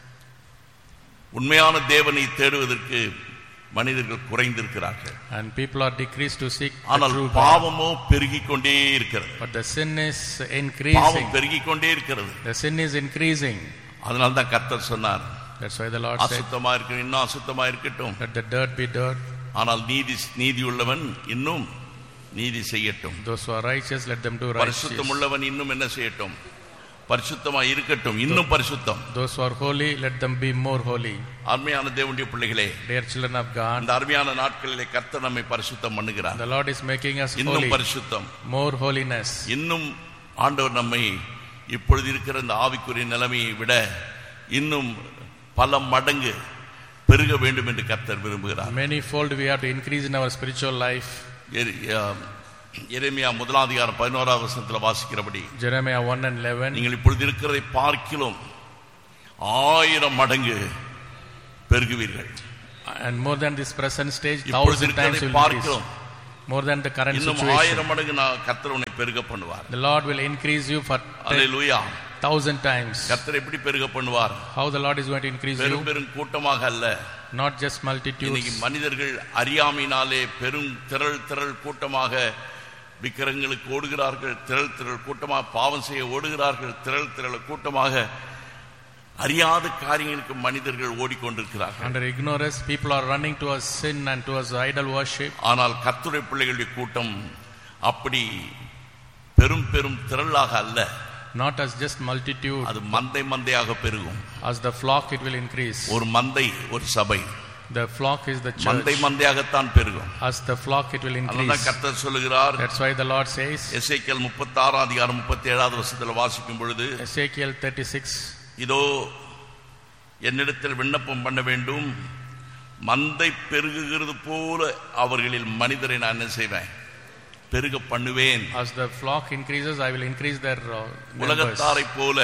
உண்மையான தேவனை தேடுவதற்கு மனிதர்கள் குறைந்திருக்கிறார்கள். And people are decreased to seek the ஆனால் true God. பாவமோ பெருகிக் கொண்டே இருக்கிறது. But the sin is increasing. பாவம் பெருகிக் கொண்டே இருக்கிறது. The sin is increasing. அதனால தான் கர்த்தர் சொன்னார், That's why the Lord said, அசுத்தமா இருக்கு, இன்னும் அசுத்தமா இருக்கட்டும், let the dirt be dirt. ஆனால் நீதி நீதி உள்ளவன் இன்னும் நீதி செய்யட்டும். Those who are righteous, let them do righteous. பரிசுத்தம் உள்ளவன் இன்னும் என்ன செய்யட்டும், பரிசுத்தமா இருக்கட்டும், இன்னும் பரிசுத்தம். Those who are holy, let them be more holy. அருமையான தேவனுடைய பிள்ளைகளே, Dear children of God, இந்த அருமையான நாட்களிலே கர்த்தர் நம்மை பரிசுத்தம் பண்ணுகிறார். the Lord is making us இன்னும் holy. பரிசுத்தம், More holiness. இன்னும் ஆண்டவர் நம்மை இப்பொழுது இருக்கிற இந்த ஆவிக்குரிய நிலைமையை விட இன்னும் பல மடங்கு பெருக வேண்டும் என்று கர்த்தர் விரும்புகிறார். Many fold we have to increase in our spiritual life. எரேமியா முதலாம் அதிகாரம் பதினோராவது வசனத்தில் வாசிக்கிறபடி, Jeremiah one and eleven, நீங்கள் இப்பொழுது இருக்கிறதை பார்க்கிலும் ஆயிரம் மடங்கு பெருகுவீர்கள். and more than this present stage, இப்பொழுது thousand times இருக்கிறதை will increase. பார்க்கிறோம், More than the current இன்னும் situation. ஆயிரம் மடங்கு நான் கர்த்தர் உன்னை பெருக பண்ணுவார். The Lord will increase you for hallelujah. thousand times. கர்த்தர் எப்படி பெருக பண்ணுவார்? How the Lord is going to increase பெரும் you? பெரும் கூட்டமாக அல்ல. Not just multitudes. இன்னைக்கு மனிதர்கள் அறியாமையினாலே பெரும் திரள் திரள் கூட்டமாக விக்கிரகங்களுக்கு ஓடுகிறார்கள், திரள் திரள் கூட்டமாக பாவம் செய்ய ஓடுகிறார்கள், திரள் திரள் கூட்டமாக அறியாத காரியங்களுக்கு மனிதர்கள் ஓடிக்கொண்டிருக்கிறார்கள். Under ignorance, people are running towards sin and towards idol worship. ஆனால் கர்த்தருடைய பிள்ளைகளுடைய கூட்டம் அப்படி பெரும் பெரும் திரளாக அல்ல. Not as just multitude. அது மந்தை மந்தையாக பெருகும். As the flock it will increase. ஒரு மந்தை ஒரு சபை. The flock is the church. மந்தை மந்தையாகத்தான் பெருகும். As the flock it will increase. அதான் கர்த்தர் சொல்லுகிறார். That's why the Lord says. எசேக்கியேல் முப்பத்தாறாம் அதிகாரம் முப்பத்தேழாவது வசனத்தில் வாசிக்கும் பொழுது, Ezekiel thirty-six, இதோ என்னிடத்தில் விண்ணப்பம் பண்ண வேண்டும், மந்தை பெருகுகிறது போல அவர்களில் மனிதரை நான் என்ன செய்வேன், பெருக பண்ணுவேன். As the flock increases, I will increase their uh, numbers. உலகத்தாரை போல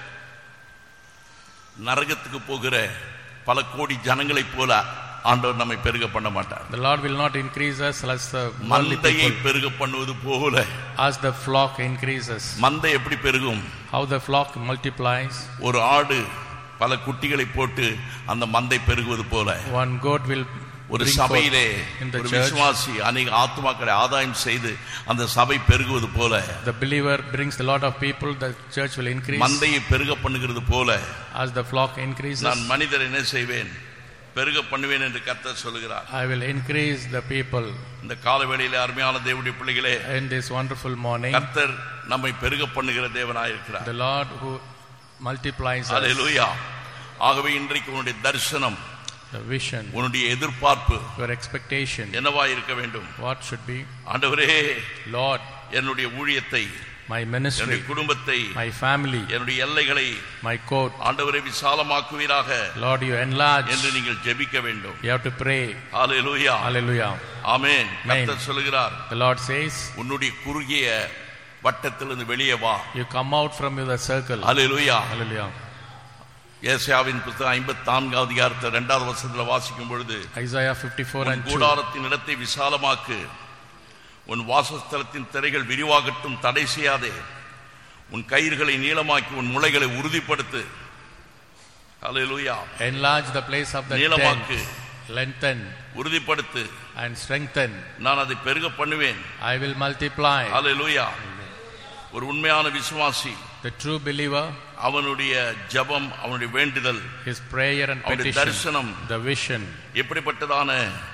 நரகத்துக்கு போகிற பல கோடி ஜனங்களை போல ஆண்டவர் நம்மை பெருக பண்ண மாட்டார். The Lord will not increase us as the worldly மந்தையை people. பெருக பண்ணுவது போல. As the flock increases. மந்தை எப்படி பெருகும்? How the flock multiplies. ஒரு ஆடு பல குட்டிகளை போட்டு அந்த மந்தை பெருகுவது போல One goat will ஒரு bring சபையிலே forth in the ஒரு church. விசுவாசி அநேக ஆத்துமாக்களை ஆதாயம் செய்து அந்த சபை பெருகுவது போல, The believer brings a lot of people, the church will increase. மந்தையை பெருக பண்ணுகிறது போல As the flock increases, நான் மனிதரை என்ன செய்வேன், பெருக பண்ணுவேன் என்று கர்த்தர் சொல்கிறார். I will increase the people. இந்த காலவேளையிலே அருமையான தேவனுடைய பிள்ளைகளே, In this wonderful morning, கர்த்தர் நம்மை பெருக பண்ணுகிற தேவனாய் இருக்கிறார். the Lord who multiplies us. அல்லேலூயா. ஆகவே இன்றைக்கு உன்னுடைய தரிசனம், The vision, உன்னுடைய எதிர்பார்ப்பு your expectation, என்னவாய் இருக்க வேண்டும்? what should be? ஆண்டவரே, Lord, என்னுடைய ஊழியத்தை, my ministry, என்னுடைய குடும்பத்தை, my family, என்னுடைய எல்லைகளை my court, ஆண்டவரே விசாலமாக்குவீராக Lord, you enlarge. என்று நீங்கள் ஜெபிக்க வேண்டும். You have to pray. Hallelujah. Hallelujah. ஆமென். கர்த்தர் சொல்கிறார், The Lord says, உன்னுடைய குறுகிய வட்டத்திலிருந்து வெளியே வா. you come out from the circle. Hallelujah. Hallelujah. ஏசாயாவின் புத்தகம் ஐம்பத்தி நான்காவது அதிகாரத்தை இரண்டாவது வசனத்தில் வாசிக்கும் பொழுது, Isaiah fifty-four and two. கூடாரத்தின் இடத்தை விசாலமாக்கு, உன் வாசஸ்தலத்தின் திரைகள் விரிவாகட்டும், தடை செய்யாதே, உன் கயிறுகளை நீளமாக்கி உன் முளைகளை உறுதிப்படுத்து. ஹல்லேலூயா. Enlarge the place of the நீளமாக்கு, tent, lengthen உறுதிப்படுத்து, and strengthen. நான் அதை பெருக பண்ணுவேன். I will multiply. ஹல்லேலூயா. ஒரு உண்மையான விசுவாசி, The true believer, அவனுடைய ஜெபம், அவனுடைய வேண்டுதல், his prayer and அவனுடைய petition, தரிசனம் the vision, எப்படிப்பட்டதான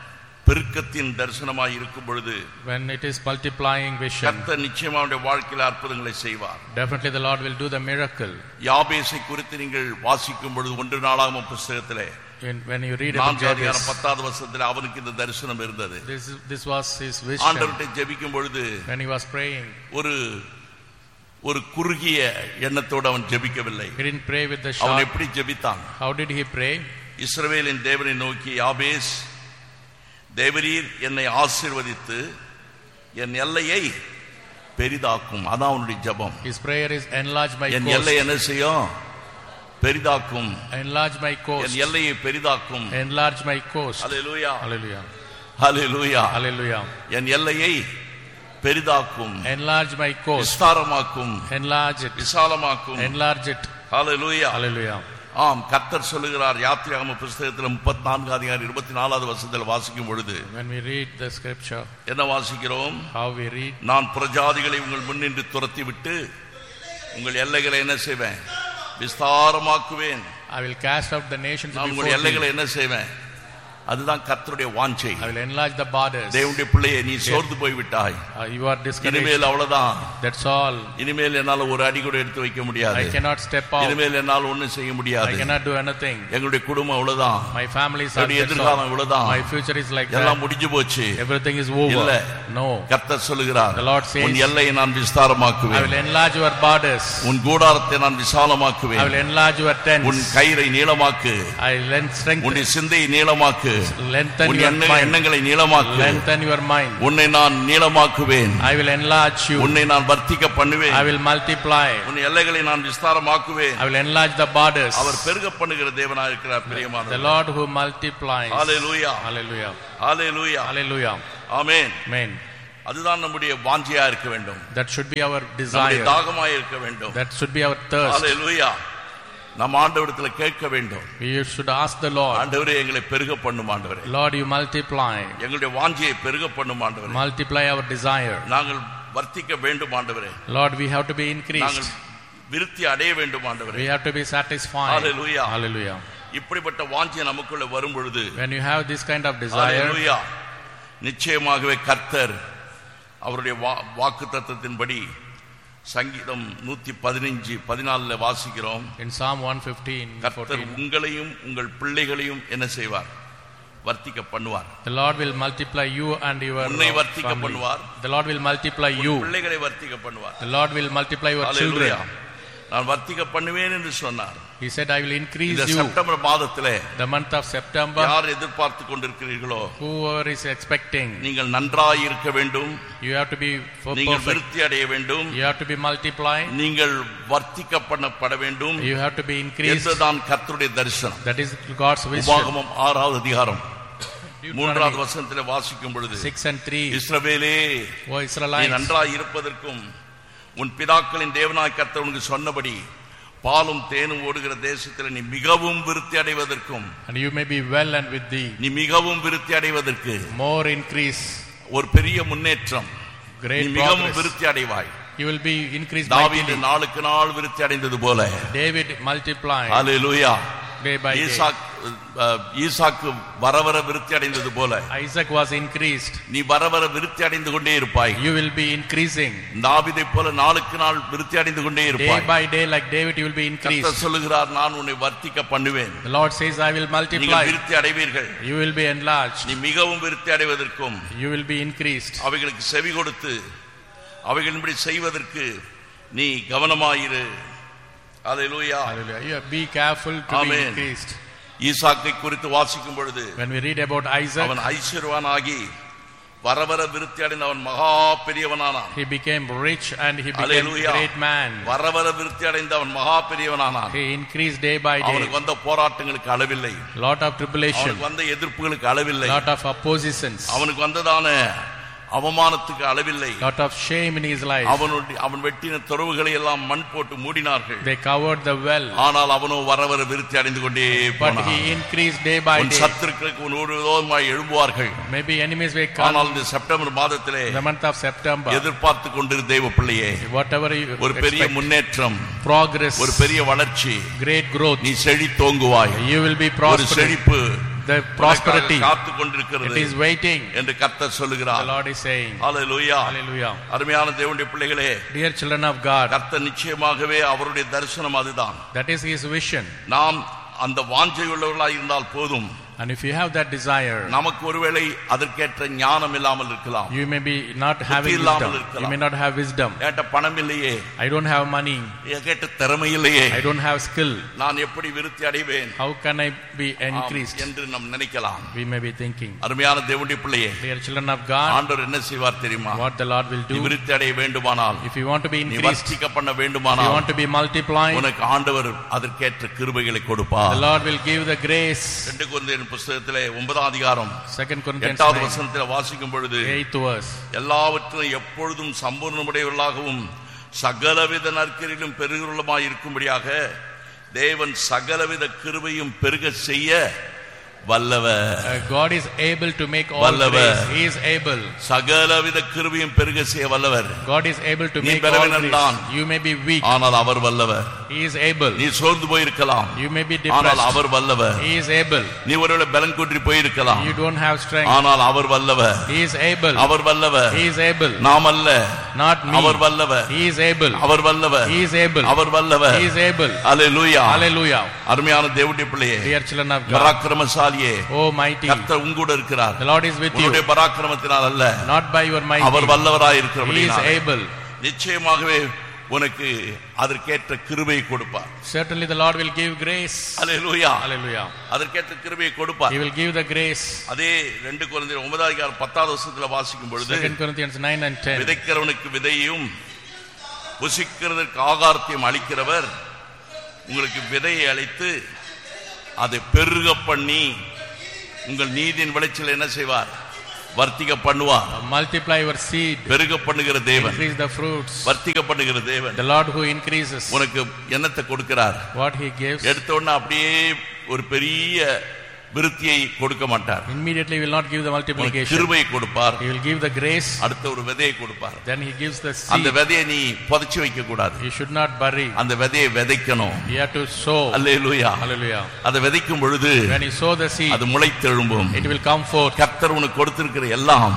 பெருக்கத்தின் தரிசனமாய் இருக்கும் பொழுது, when it is multiplying vision, கர்த்தர் நிச்சயமாக அவருடைய வாழ்க்கையில் அற்புதங்களை செய்வார். definitely the Lord will do the miracle. யாபேசை குறித்து நீங்கள் வாசிக்கும் பொழுது ஒன்று நாளாகமம் புத்தகத்திலே when you read about Jabez, பத்தாவது வசனத்தில் அவனுக்கு இந்த தரிசனம் இருந்தது. this this was his vision. ஆண்டவர்கிட்ட ஜெபிக்கும் பொழுது, when he was praying, ஒரு ஒரு குறுகிய எண்ணத்தோடு அவன் ஜெபிக்கவில்லை. he didn't pray with the அவன் short. எப்படி ஜெபித்தான்? how did he pray? இஸ்ரவேலின் தேவனை நோக்கி, யாபேஸ், தேவரீர் என்னை ஆசீர்வதித்து என் எல்லையை பெரிதாக்கும். அதான் அவனுடைய ஜெபம். his prayer is enlarge my N coast. எல்லை என்ன செய்யும்? பெரிதாக்கும். enlarge my coast. என் எல்லையை பெரிதாக்கும். enlarge my coast. Hallelujah, hallelujah, hallelujah, hallelujah. என் எல்லையை பெரிதாக்கும், enlarge my coast, விஸ்தாரமாக்கும், enlarge it, விசாலமாக்கும். enlarge it. Hallelujah, hallelujah. ஆம், கர்த்தர் சொல்லுகிறார். யாத்திராகம புத்தகத்தில் முப்பத்தி நான்கு அதிகாரம் இருபத்தி நாலாவது வசனத்தில் வாசிக்கும் பொழுது, when we read the scripture, என்ன வாசிக்கிறோம்? how we read, நான் பிரஜாதிகளை உங்கள் முன்னின்று துரத்தி விட்டு உங்கள் எல்லைகளை என்ன செய்வேன்? விஸ்தாரமாக்குவேன். I will cast out the nations நான் before உங்கள் எல்லைகளை thee. என்ன செய்வேன்? அதுதான் கர்த்தருடைய வாஞ்சை. I will enlarge the borders. தேவனுடைய பிள்ளையே, நீ சோர்ந்து போய் விட்டாய். Uh, you are discouraged. இனிமேல் அவ்வளவுதான். That's all. இனிமேல் என்னால ஒரு அடி கூட எடுத்து வைக்க முடியாது. I cannot step out. இனிமேல் என்னால் ஒண்ணும் செய்ய முடியாது. I cannot do anything. எங்களுடைய குடும்பம் அவ்வளவுதான். My family is என்னுடைய எதிர்காலம் அவ்வளவுதான். My future is like that. எல்லாம் முடிஞ்சு போச்சு. Everything is over. இல்ல. No. கர்த்தர் சொல்லுகிறார், The Lord says, உன் எல்லையை நான் விஸ்தாரமாக்குவேன். I will enlarge your borders. உன் கூடாரத்தை நான் I விசாலமாக்குவேன். will enlarge your tents. உன் கயிறை நீளமாக்கு. I will strengthen. உன்னுடைய சிந்தையை நீளமாக்கு. Lengthen உன் your mind. எண்ணங்களை நீளமாக்கு. Lengthen your mind. உன்னை நான் நீளமாக்குவேன். I will enlarge you. உன்னை நான் வர்த்திக்க பண்ணுவேன். I will multiply. உன் எல்லைகளை நான் விஸ்தாரமாக்குவேன். I will enlarge the borders. அவர் பெருக பண்ணுகிற தேவனாய் இருக்கிறார். பிரியமானவர்களே, The Lord who multiplies. Hallelujah, Hallelujah. Hallelujah, Hallelujah. Amen. Amen. அதுதான் நம்முடைய வாஞ்சையா இருக்க வேண்டும். That should be our நம்முடைய desire. தாகமாய் இருக்க வேண்டும். That should be our thirst. ஹல்லேலூயா. நாம் ஆண்டவரிடத்தில் கேட்க வேண்டும். We should ask the Lord, ஆண்டவரே, எங்களை பெருக பண்ணும் ஆண்டவரே. Lord, you multiply. எங்களுடைய வாஞ்சையை பெருக பண்ணும் ஆண்டவரே. Multiply our desire. நாங்கள் வர்த்திக்க வேண்டும் ஆண்டவரே. Lord, we have to be increased. நாங்கள் விருத்தி அடைய வேண்டும் ஆண்டவரே. We have to be satisfied. Hallelujah. Hallelujah. இப்படிப்பட்ட வாஞ்சை நமக்குள்ள வரும் பொழுது, When you have this kind of desire, ஹல்லேலூயா, நிச்சயமாகவே கர்த்தர் அவருடைய வாக்குத்தத்தத்தின்படி சங்கீதம் நூற்றி பதினைந்து பதினாலுல வாசிக்கிறோம். in Psalm one fifteen, கர்த்தர் fourteen, உங்களையும் உங்கள் பிள்ளைகளையும் என்ன செய்வார்? வர்த்திக்க பண்ணுவார். the Lord will multiply you and your உன்னை வர்த்திக்க family. பண்ணுவார். The Lord will multiply you. பிள்ளைகளை வர்த்திக்க பண்ணுவார். The Lord will multiply your hallelujah. children. நான் வர்த்திக்க பண்ணுவேன் என்று சொன்னார். He said, I will increase இந்த you. செப்டம்பர் மாதத்திலே The month of September, யார் எதிர்பார்த்து கொண்டிருக்கிறீர்களோ, whoever is expecting, நீங்கள் நன்றாய் இருக்க வேண்டும். you have to be for நீங்கள் perfect. விருத்தி அடைய வேண்டும். You have to be multiplied. நீங்கள் வர்த்திக்க பண்ணப்பட வேண்டும். You have to be increased. என்றுதான் கர்த்தருடைய தரிசனம். That is God's vision. உபாகமம் ஆறாவது அதிகாரம் மூன்றாவது Deuteronomy வசனத்திலே வாசிக்கும் பொழுது, six and three, இஸ்ரவேலே, O நீ Israelites, நன்றாய் இருப்பதற்கும் உன் பிதாக்களின் தேவனாய் கர்த்தர் உனக்கு சொன்னபடி பாலும் தேனும் ஓடுகிற தேசத்தில் நீ மிகவும் விருத்தி அடைவதற்கும், and you may be well and with thee, நீ மிகவும் விருத்தி அடைவதற்கு, more increase, ஒரு பெரிய முன்னேற்றம், நீ great மிகவும் progress. விருத்தி அடைவாய். You will be increased தாவீது mightily. நாளுக்கு நாள் விருத்தி அடைந்தது போல, David multiplied hallelujah, day by day. Isaac ஈசாக்கு வர வர விருத்தி அடைந்தது போல Isaac was increased. நீ வர வர விருத்தி அடைந்து கொண்டே இருப்பாய். You will be increasing. தாவீதை போல நாளுக்கு நாள் விருத்தி அடைந்து கொண்டே Day இருப்பாய். by day, like David, you will be increased. கர்த்தர் சொல்லுகிறார், நான் உன்னை வர்த்திக்க பண்ணுவேன். The Lord says, I will நீங்கள் multiply. விருத்தி அடைவீர்கள். You will be enlarged. நீ மிகவும் விருத்தி அடைவதற்கும், You will be increased. அவைகளுக்கு செவி கொடுத்து அவைகளின்படி செய்வதற்கு நீ கவனமாயிரு. ஹல்லேலூயா. Hallelujah. You be careful to be Amen. increased. ஈசாக்கை குறித்து வாசிக்கும் பொழுது, When we read about Isaac, அவன் ஐஸ்வர்யவானாகி வர வர விருத்தி அடைந்த அவன் மகா பெரியவனானான். he became rich and he became Hallelujah. a great man. வர வர விருத்தி அடைந்த அவன் மகா பெரியவனானான். He increased day by day. அவனுக்கு வந்த போராட்டங்களுக்கு அளவில்லை. Lot of tribulation, அவனுக்கு வந்த எதிர்ப்புகளுக்கு அளவில்லை. lot of oppositions, அவனுக்கு வந்ததான அவமானத்துக்கு அளவில்லை. lot of shame in his life. அவனுடைய அவன் வெட்டின துறவுகளை எல்லாம் மண் போட்டு மூடினார்கள். They covered the well, ஆனால் அவனோ வர வர விருத்தி அடைந்து கொண்டே but போனான். he increased day by உன் day. சத்துருக்களுக்கு உன்னோடு விரோதமாய் எழும்புவார்கள். Maybe enemies will come. ஆனால் இந்த செப்டம்பர் மாதத்திலே The month of September, எதிர்பார்த்து கொண்டிரு தேவ பிள்ளையே, whatever you ஒரு பெரிய expect, முன்னேற்றம், progress, ஒரு பெரிய வளர்ச்சி, great growth, நீ செழித்தோங்குவாய். you will be ஒரு prosperous. செழிப்பு The prosperity, காத்து கொண்டிருக்கிறது. it is waiting என்று கர்த்தர் சொல்லுகிறார். The Lord is saying. Hallelujah. Hallelujah. அருமையான தேவனுடைய பிள்ளைகளே, Dear children of God, கர்த்தர் நிச்சயமாகவே அவருடைய தரிசனம் அதுதான். that is his vision. நாம் அந்த வாஞ்சை உள்ளவர்களாய் இருந்தால் போதும். And if you have that desire, நமக்கு ஒருவேளை அதற்கேற்ற ஞானம் இல்லாமல் இருக்கலாம். you may be not having wisdom. You may not have wisdom. ஏட்ட பணம் இல்லையே, I don't have money. ஏட்ட திறமை இல்லையே, I don't have skill. நான் எப்படி விருத்தி அடைவேன்? How can I be increased? என்று நாம் நினைக்கலாம். We may be thinking. அருமையான தேவனுடைய பிள்ளையே, Dear children of God, ஆண்டவர் என்ன செய்வார் தெரியுமா? what the Lord will do, விருத்தி அடைய வேண்டுமானால், if you want to be நீ increased, வர்த்திக்க பண்ண if வேண்டுமானால், you want to be multiplied, உனக்கு ஆண்டவர் அதற்கேற்ற கிருபைகளை கொடுப்பார். the Lord will give the grace. இரண்டு கொரிந்தியர் புத்தகத்திலே ஒன்பதாம் அதிகாரம் Second Corinthians எட்டாவது வசனத்தில் வாசிக்கும் பொழுது, eighth verse, எல்லாவற்றிலும் எப்பொழுதும் சம்பூர்ணமுடையவர்களாகவும் சகலவித நற்கிரியிலும் பெருகுள்ளமாய் இருக்கும்படியாக தேவன் சகலவித கிருபையும் பெருக செய்ய வல்லவர். God is able to make all வல்லவர். grace. He is able. சகலவித கிருபையும் பெருக செய்ய வல்லவர். God is able to நீ make all பலவீனன்தான். grace. You may be weak. ஆனால் அவர் வல்லவர். He is able. நீ சோர்ந்து போயிருக்கலாம். You may be ஆனால் depressed. அவர் வல்லவர். He is able. நீ ஒருவேளை பலன் குன்றி போயிருக்கலாம். You don't have strength. ஆனால் அவர் வல்லவர். He is able. அவர் வல்லவர். He is able. நாம் அல்ல. Not me. அவர் வல்லவர். He is able. அவர் வல்லவர். He is able. அவர் வல்லவர். He is able. Hallelujah. Hallelujah. அருமையான தேவனுடைய பிள்ளையே, Dear children of God, பராக்கிரமசாலியே, oh mighty, கர்த்தர் உங்கூட இருக்கிறார். the Lord is with you. உன்னுடைய பராக்கிரமத்தினால் அல்ல, Not by your might. அவர் வல்லவராய் He is இருக்கிறபடியால் able. நிச்சயமாகவே உனக்கு அதற்கேற்ற கிருபையை கொடுப்பார். Certainly the Lord will give grace. Hallelujah. Hallelujah. அதற்கேற்ற கிருபையை கொடுப்பார். He will give the grace. அதே இரண்டு கொரிந்தியர் ஒன்பதாம் அதிகாரம் பத்தாவது வசனத்துல வாசிக்கும் பொழுது, Second Corinthians nine and ten, விதைக்கிறவனுக்கு விதையும் புசிக்கிறதற்கு ஆகாரத்தையும் அளிக்கிறவர் உங்களுக்கு விதையை அளித்து அதை பெருக பண்ணி உங்கள் நீதியின் விளைச்சல் என்ன செய்வார்? வர்த்திக்க பண்ணுவார். multiply your seed, பெருக பண்ணுகிற தேவன், increase the fruits. வர்த்திக்க பண்ணுகிற தேவன், The Lord who increases. உனக்கு என்னத்தை கொடுக்கிறார்? What he gives, எடுத்த உடனே அப்படியே ஒரு பெரிய விருத்தியை கொடுக்க மாட்டார். immediately will not give the multiplication. கிருபையை கொடுப்பார். He will give the grace. அடுத்த ஒரு விதையை கொடுப்பார். Then he gives the அந்த seed. விதையை நீ புதைச்சு வைக்க கூடாது. You should not bury. அந்த விதையை விதைக்கணும். You have to sow. Hallelujah. Hallelujah. அதை விதைக்கும் பொழுது When you sow the seed, அது முளைத்தெழும்பும். it will come forth. கர்த்தர் உனக்கு கொடுத்திருக்கிற எல்லாம்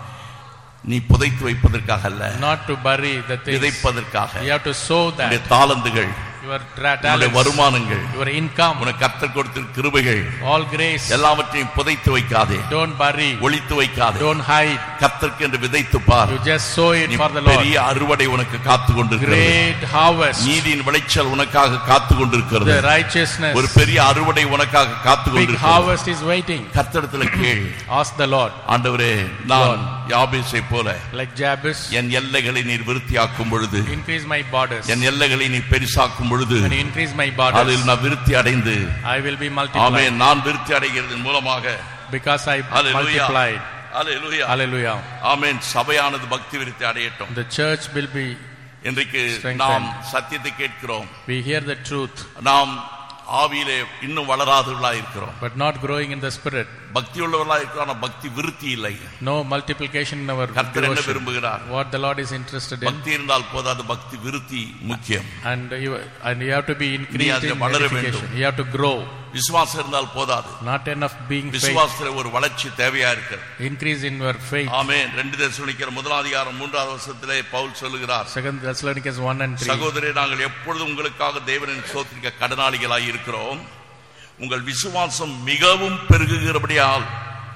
நீ புதைத்து வைப்பதற்காக அல்ல, Not to bury the things. விதைப்பதற்காக. You have to sow உன்னுடைய that. தாளந்துகள், Your உன்னுடைய talents, வருமானங்கள், your income, உனக்கு கர்த்தர் கொடுத்திருக்கிற கிருபைகள் all grace. எல்லாவற்றையும் புதைத்து வைக்காதே, Don't bury. ஒளித்து வைக்காதே. Don't hide. கர்த்தருக்கு என்று விதைத்து பார். You just sow it நீ for the Lord. பெரிய அறுவடை உனக்கு காத்து கொண்டிருக்கிறது. Great harvest. நீதியின் விளைச்சல் உனக்காக காத்து கொண்டிருக்கிறது. The righteousness. ஒரு பெரிய அறுவடை உனக்காக காத்து Big கொண்டிருக்கிறது. harvest is waiting. கர்த்தரிடத்தில் கேள். Ask the Lord. ஆண்டவரே, நான் யாபேசை போல Like Jabez, என் எல்லைகளை நீர் விருத்தியாக்கும் பொழுது, increase my borders. என் எல்லைகளை நீ பெரிசாக்கும் பொழுது, When you increase my borders, அதில் நான் விருத்தி அடைந்து, I will be amen, multiplied. நான் விருத்தி அடைகிறதன் மூலமாக, Because I hallelujah, multiplied. Hallelujah, Hallelujah. ஆமென், சபையானது பக்தி விருத்தி அடையட்டும். The church will be, இன்றைக்கு Strengthened. நாம் சத்தியத்தை கேட்கிறோம். we hear the truth, நாம் ஆவியிலே இன்னும் வளராதவர்களாய் இருக்கிறோம். but not growing in the spirit. பக்தி உள்ளவர்களாய் இருக்கிறோம், ஆனால் பக்தி விருத்தி இல்லை. No multiplication in our கர்த்தர் என்ன devotion. விரும்புகிறார்? What the Lord is interested in. பக்தி இருந்தால் போதாது, பக்தி விருத்தி முக்கியம். And you, and you have to be நீ increased அதில் in வளர edification. வேண்டும். You have to grow. விசுவாசம் இருந்தால் போதாது, Not enough being faith. விசுவாசத்தில் ஒரு வளர்ச்சி தேவையா இருக்கிறது. Increase in your faith. ஆமென். ரெண்டு தெசலோனிக்கர் முதலாம் அதிகாரம் மூன்றாவது வசனத்திலே பவுல் சொல்லுகிறார், Second Thessalonians one and three. சகோதரரே, நாங்கள் எப்பொழுதும் உங்களுக்காக தேவனின் ஸ்தோத்திரிக்க கடனாளிகளாய் இருக்கிறோம். உங்கள் விசுவாசம் மிகவும் பெருகுகிறபடியால்,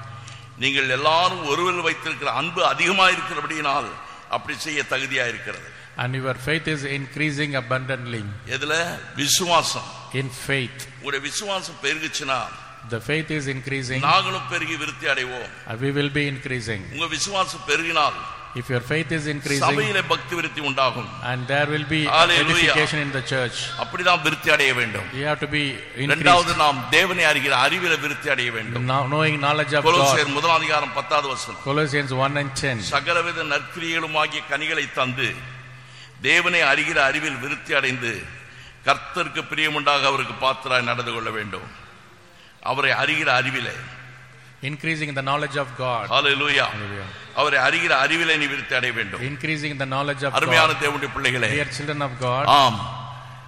நீங்கள் எல்லாரும் ஒருவர் வைத்திருக்கிற அன்பு அதிகமாக இருக்கிறபடியால் அப்படி செய்ய தகுதியா இருக்கிறது. And your faith is increasing abundantly. எதுல? விசுவாசம். In faith. உங்களுடைய விசுவாசம் பெருகுச்சுன்னா The faith is increasing. நாங்களும் பெருகி விருத்தி அடைவோம். And we will be increasing. உங்க விசுவாசம் பெருகினால் If your faith is increasing, சபையிலே பக்தி விருத்தி உண்டாகும். and there will be Hallelujah. edification in the church. அப்படிதான் விருத்தி அடைய வேண்டும். You have to be இரண்டாவது, increased. நாம் தேவனை அறிகிற அறிவில விருத்தி அடைய வேண்டும். Now, knowing knowledge of God. கொலோசியர் முதலாம் அதிகாரம் பத்தாவது வசனம். Colossians one and ten. சகலவித நற்கிரியைகளுமாகிய கனிகளை தந்து தேவனை அறிகிற அறிவில் விருத்தி அடைந்து கர்த்தருக்கு பிரியமுண்டாக அவருக்கு பாத்திராய் நடந்து கொள்ள வேண்டும். அவரை அறிகிற அறிவிலே, Increasing in the knowledge of God. Hallelujah, Hallelujah. அவரை அறிகிற அறிவிலே நீ விருத்தி அடைய வேண்டும். Increasing in the knowledge of அருமையான God. தேவனுடைய பிள்ளைகளே, Dear children of God, ஆம்,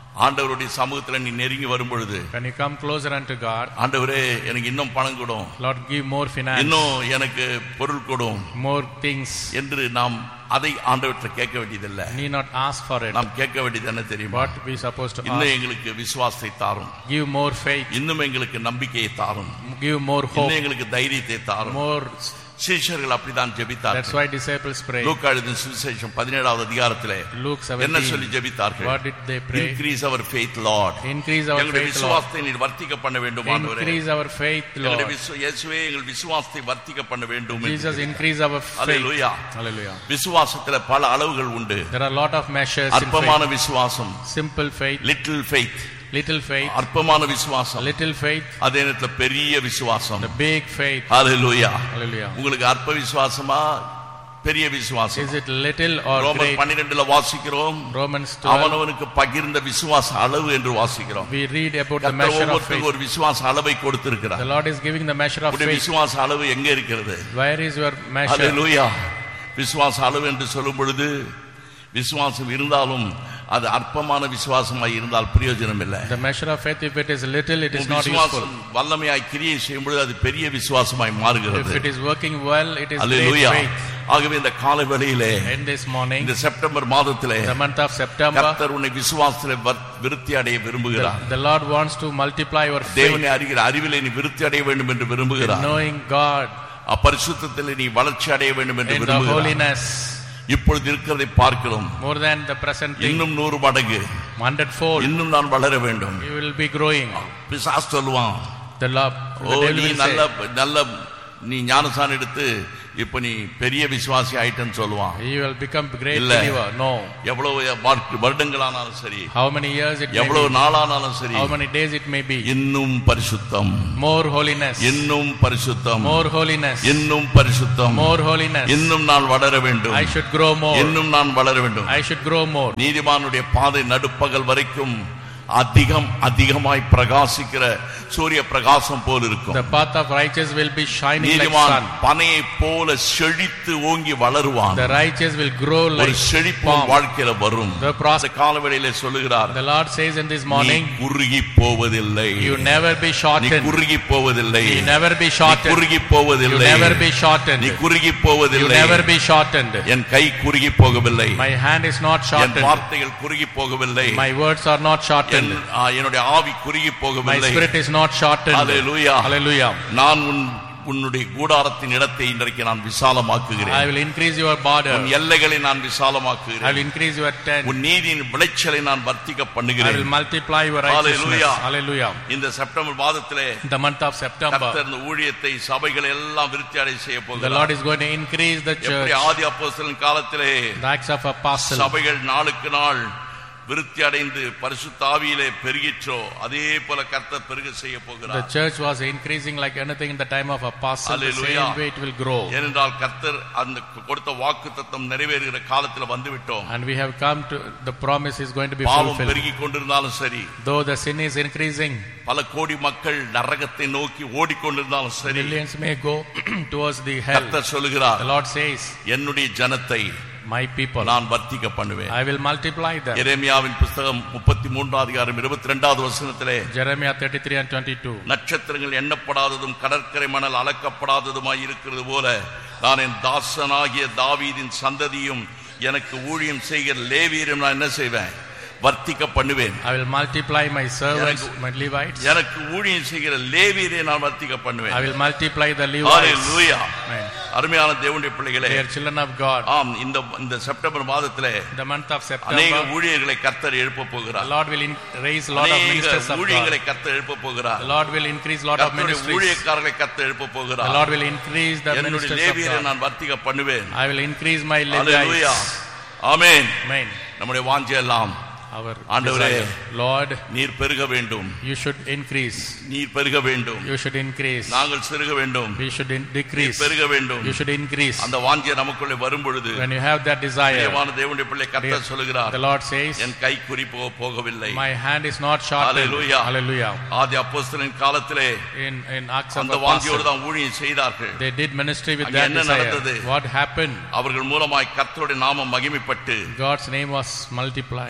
ஆண்டவருடைய சமூகத்துல நீ நெருங்கி வரும் பொழுது, when you come closer unto God, ஆண்டவரே எனக்கு இன்னும் பணம் கொடும், Lord give more finance, இன்னும் எனக்கு பொருள் கொடும் more things என்று நாம் அதை ஆண்டவர்கிட்ட கேட்க வேண்டியதில்லை. need not ask for it. நாம் கேட்க வேண்டியது என்ன தெரியுமா? What we supposed to இன்னும் ask? எங்களுக்கு விசுவாசத்தை தாரும், Give more faith, இன்னும் எங்களுக்கு நம்பிக்கையை தாரும், give more hope, இன்னும் எங்களுக்கு தைரியத்தை தாரும். more. சீஷர்கள் அப்படிதான் ஜெபித்தார்கள். That's why disciples pray. லூக்கா எழுதின சுவிசேஷம் பதினேழாவது அதிகாரத்திலே Luke என்ன seventeen, சொல்லி ஜெபித்தார்கள்? what did they pray? Increase our faith, Lord. Increase our எங்களுடைய faith, Lord. விசுவாசத்தை நீர் வர்த்திக்க பண்ண வேண்டும் ஆண்டவரே. Increase our faith, எங்களுடைய Lord. விசு- இயேசுவே எங்கள் விசுவாசத்தை வர்த்திக்க பண்ண வேண்டும் என்று. Jesus, increase our faith. Hallelujah. Hallelujah. விசுவாசத்துல பல அளவுகள் உண்டு. There are a lot of measures in அற்பமான faith. விசுவாசம், Simple faith, little faith, little faith, அற்பமான விசுவாசம், little faith, அதே நேரத்துல பெரிய விசுவாசம். the big faith. Hallelujah. Hallelujah. உங்களுக்கு அற்ப விசுவாசமா பெரிய விசுவாசம்? Is it little or ரோமர் great? பன்னிரண்டுல வாசிக்கிறோம், Romans twelve, அவனவனுக்கு பகிர்ந்த விசுவாச அளவு என்று வாசிக்கிறோம். we read about the கர்த்தர் measure of ஒவ்வொருத்தருக்கும் faith. ஒரு விசுவாச அளவை கொடுத்திருக்கிறார். The Lord is giving the measure of உடைய faith. விசுவாச அளவு எங்க இருக்கிறது? Where is your measure? ஹalleluya. விசுவாச அளவு என்று சொல்லும் பொழுது விசுவாசம் இருந்தாலும் அது அற்பமான விசுவாசமாய் இருந்தால் பிரயோஜனம் இல்லை. The measure of faith, if it is little, it is not useful. விசுவாசம் வல்லமையாய் கிரியை செய்யும் பொழுது அது பெரிய விசுவாசமாய் மாறுகிறது. If it is working well, it is great hallelujah. faith. ஆகவே இந்த காலை வேளையிலே, In this morning, இந்த செப்டம்பர் மாதத்திலே the month of September, கர்த்தர் உன்னை விசுவாசத்திலே விருத்தி அடைய விரும்புகிறார். the Lord wants to multiply your faith. தேவனை அறிகிற அறிவிலே நீ விருத்தி அடைய வேண்டும் என்று விரும்புகிறார். Knowing God, அப்பரிசுத்தத்திலே நீ வளர்ச்சி அடைய வேண்டும் என்று in the விரும்புகிறார். holiness, இப்பொழுது இருக்கிறதை பார்க்கிறோம், more than the present thing, இன்னும் நூறு மடங்கு, hundredfold, இன்னும் நான் வளர வேண்டும். you will be growing. பிசாசு சொல்லுவான், The Lord, O the devil நீ will நல்ல say, நல்ல நீ ஞானசானம் எடுத்து இப்ப நீ பெரிய விசுவாசி ஆயிட்டன்னு சொல்லுவான். you will become great இல்ல. believer. No. எவ்வளவு வரு- வருடங்களானாலும் சரி, How many years it may எவ்வளவு be, நாளானாலும் சரி, how many days it may be, இன்னும் பரிசுத்தம், more holiness, இன்னும் பரிசுத்தம், more holiness, இன்னும் பரிசுத்தம், more holiness. இன்னும் நான் வளர வேண்டும், I should grow more. இன்னும் நான் வளர வேண்டும். I should grow more. நீதிமானுடைய பாதை நடுப்பகல் வரைக்கும் அதிகம் அதிகமாய் பிரகாசிக்கிற சூரிய பிரகாசம் போல் இருக்கும். The path of righteous will be shining like நீதிமான் sun. பனையை போல செழித்து ஓங்கி வளருவான். The righteous will grow ஒரு like செழிப்பு palm. வாழ்க்கையில வரும். The process. காலவெளியிலே சொல்லுகிறார், The Lord says in this நீ morning, குறுகி போவதில்லை, you never be நீ shortened. குறுகி போவதில்லை, You never be நீ shortened. குறுகி You போவதில்லை, never be shortened. நீ குறுகி You போவதில்லை. never be shortened. என் கை குறுகி போகவில்லை, My hand is not N shortened. வார்த்தைகள் குறுகி போகவில்லை, My words are not N shortened. ஆ, என்னுடைய ஆவி குறுகி My போகவில்லை. spirit is not shortened. Hallelujah. Hallelujah. நான் உன் உன்னுடைய கூடாரத்தின் இடத்தை இன்றைக்கு நான் I விசாலமாக்குகிறேன். will increase your border. உன் எல்லைகளை நான் I விசாலமாக்குகிறேன். will increase your tent. உன் நீதியின் விளைச்சலை நான் வர்த்திக்க I will பண்ணுகிறேன். multiply your righteousness. Hallelujah. Hallelujah. இந்த செப்டம்பர் மாதத்திலே The month of September, கர்த்தர் இந்த ஊழியத்தை சபைகளை எல்லாம் விருத்தி அடைய செய்ய the போகிறார். Lord is going to increase the எப்படி church. ஆதி அப்போஸ்தலன் காலத்திலே The Acts of Apostles. சபைகள் நாளுக்கு நாள் விருத்தி அடைந்து பரிசுத்த ஆவியிலே பெருகிற்றோ அதே போல கர்த்தர் பெருக செய்ய The போகிறார். church was increasing like anything in the time of Apostles. The Hallelujah. same way it will grow. ஏனென்றால் கர்த்தர் அந்த கொடுத்த வாக்குத்தத்தம் நிறைவேறுகிற காலத்துல வந்து விட்டோம். And we have come to, the promise is going to be பாவம் fulfilled. பெருகி கொண்டிருந்தாலும் சரி, Though the sin is increasing, பல கோடி மக்கள் நரகத்தை நோக்கி ஓடிக்கொண்டிருந்தாலும் சரி, millions may go towards the hell. கர்த்தர் சொல்லுகிறார், The Lord says, என்னுடைய ஜனத்தை my people, நான் வர்த்திக்க பண்ணுவேன். I will multiply them. எரேமியாவின் புத்தகம் முப்பத்தி மூன்றாம் அதிகாரம் இருபத்தி இரண்டாவது வசனத்திலே, Jeremiah thirty-three and twenty-two. நட்சத்திரங்கள் எண்ணப்படாததும் கடற்கரை மணல் அளக்கப்படாததுமாய் இருக்கிறது போல நான் என் தாசனாகிய தாவீதின் சந்ததியும் எனக்கு ஊழியம் செய்கிற லேவியரும் நான் என்ன செய்வேன்? வர்த்திக்க பண்ணுவேன். I will multiply my servants, my Levites. எனக்கு ஊழியம் செய்கிற லேவியரை நான் வர்த்திக்க பண்ணுவேன். I will multiply the Levites. Hallelujah. Amen. அருமையான தேவனுடைய பிள்ளைகளே, They are children of God. ஆம், இந்த இந்த செப்டம்பர் மாதத்திலே The month of அநேக September, ஊழியர்களை கர்த்தர் எழுப்ப the போகிறார். Lord will in, raise a lot of அநேக ministers of God. ஊழியர்களை கர்த்தர் எழுப்ப போகிறார். The Lord will increase a lot of கர்த்தருடைய ministries. ஊழியக்காரர்களை கர்த்தர் எழுப்ப The போகிறார். Lord will increase the என்னுடைய ministers of லேவியரை God. நான் வர்த்திக்க பண்ணுவேன். I will increase my hallelujah. Levites. Amen. Amen. நம்முடைய வாஞ்சை எல்லாம், Our ஆண்டவரே, desire. Lord, நீர் பெருக வேண்டும், you should increase. நீர் பெருக வேண்டும், You should increase. நாங்கள் சிறுக வேண்டும், We should in- நீர் decrease. பெருக வேண்டும். You should increase. அந்த வாஞ்சை நமக்குள்ளே வரும் பொழுது When you have that desire, தேவான தேவனுடைய பிள்ளை கர்த்தர் சொல்லுகிறார், the Lord says, என் கை குறி போக போகவில்லை. my hand is not shortened. Hallelujah. Hallelujah. ஆதி அப்போஸ்தலரின் காலத்திலே In, in Acts of அந்த வாஞ்சையோடு Apostles, தான் ஊழியம் செய்தார்கள். they did ministry with அங்கே that என்ன desire. நடந்தது? What happened? அவர்கள் மூலமாய் கர்த்தருடைய நாமம் மகிமைப்பட்டு God's name was multiplied. அங்கே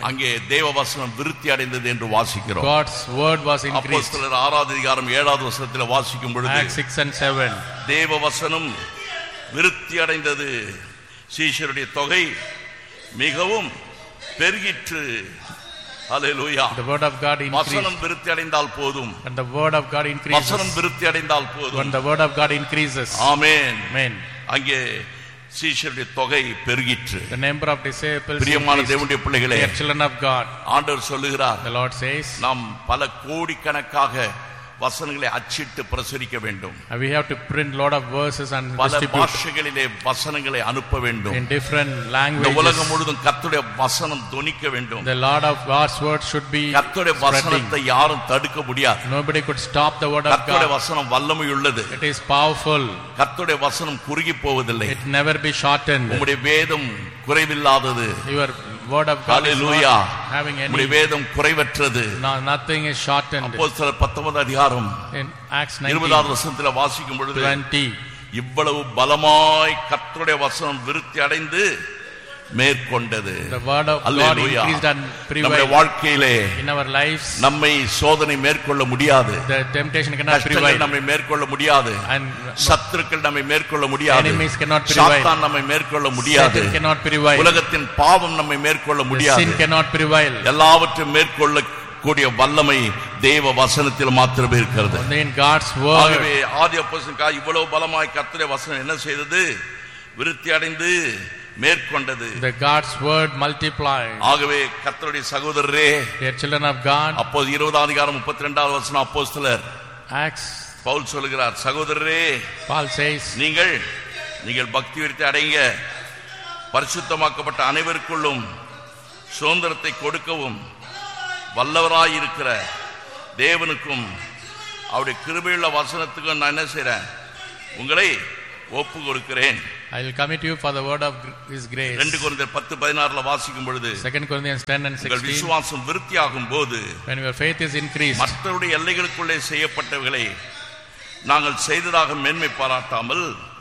தேவ வசனம் விருத்தி அடைந்தது என்று வாசிக்கிறோம். God's word was increased. அப்போஸ்தலர் ஆறாவது அதிகாரம் ஏழாவது வசனத்தில் வாசிக்கும் பொழுது Acts six and seven தேவ வசனம் விருத்தி அடைந்தது, சீஷருடைய தொகை மிகவும் பெருகிற்று. ஹல்லேலூயா. The word of God increased. வசனம் விருத்தி அடைந்தால் போதும். When the word of God increases. வசனம் விருத்தி அடைந்தால் போதும். When the word of God increases. Amen. Amen. அங்கே சீஷருடைய தொகை பெருகிற்று. The number of disciples பிரியமான increased. தேவனுடைய பிள்ளைகளே, Dear children of God, ஆண்டவர் சொல்லுகிறார், the Lord says, நாம் பல கோடிக்கணக்காக வசனங்களை அச்சிட்டு பிரசுரிக்க வேண்டும். we have to print lot of verses and பல distribute பாஷைகளிலே வசனங்களை அனுப்ப வேண்டும். in different இந்த languages. உலகம் முழுதும் கர்த்தருடைய வசனம் தொனிக்க வேண்டும். The Lord of God's word should be கர்த்தருடைய வசனத்தை spreading. யாரும் தடுக்க முடியாது. Nobody could stop the word of கர்த்தருடைய God. வசனம் வல்லமை உள்ளது. It is powerful. கர்த்தருடைய வசனம் குறுகி போவதில்லை. It never be shortened. உம்முடைய வேதம் குறைவில்லாதது. Your word of God is hallelujah. not having உம்முடைய any. வேதம் குறைவற்றது. No, nothing is shortened. அப்போஸ்தலர் பத்தொன்பது அதிகாரம் In Acts இருபதாவது nineteen வசனத்தில் வாசிக்கும் பொழுது twenty, இவ்வளவு பலமாய் கர்த்தருடைய வசனம் விருத்தி அடைந்து மேற்கொண்டது. the word of God hallelujah. increased and நம்முடைய prevailed வாழ்க்கையிலே in our lives. நம்மை சோதனை மேற்கொள்ள முடியாது. The temptation cannot கஷ்டங்கள் prevail, நம்மை மேற்கொள்ள முடியாது. and சத்துருக்கள் நம்மை மேற்கொள்ள முடியாது. enemies cannot prevail. சாத்தான் நம்மை மேற்கொள்ள முடியாது. Satan cannot prevail. உலகத்தின் பாவம் நம்மை மேற்கொள்ள The முடியாது. sin cannot prevail. எல்லாவற்றையும் மேற்கொள்ள கூடிய வல்லமை தேவ வசனத்தில் மாத்திரமே இருக்கிறது. Only in God's word. ஆகவே ஆதி அப்போஸ்தலன் இவ்வளவு பலமாய் கர்த்தருடைய வசனம் என்ன செய்தது? விருத்தி அடைந்து மேற்கொண்டது. The God's word multiplied. ஆகவே கர்த்தருடைய சகோதரரே, Dear children of God, அப்போது இருபதாம் அதிகாரம் முப்பத்தி இரண்டாவது வசனம் அப்போஸ்தலர் Acts, பவுல் சொல்லுகிறார், சகோதரரே Paul says, நீங்கள் நீங்கள் பக்தி விருத்தி அடைங்க, பரிசுத்தமாக்கப்பட்ட அனைவருக்குள்ளும் சுதந்திரத்தை கொடுக்கவும் வல்லவராயிருக்கிற தேவனுக்கும் அவருடைய கிருபையுள்ள வசனத்துக்கும் நான் என்ன செய்றேன்? உங்களை ஒப்பு கொடுக்கிறேன். I will commit you for the word of His grace. ரெண்டு கொரிந்தியர் பத்து பதினாறுல வாசிக்கும் பொழுது Second Corinthians ten and உங்கள் sixteen, விசுவாசம் விருத்தியாகும் போது when your faith is increased, மற்றவருடைய எல்லைகளுக்குள்ளே செய்யப்பட்டவைகளை நாங்கள் செய்ததாக மேன்மை பாராட்டாமல்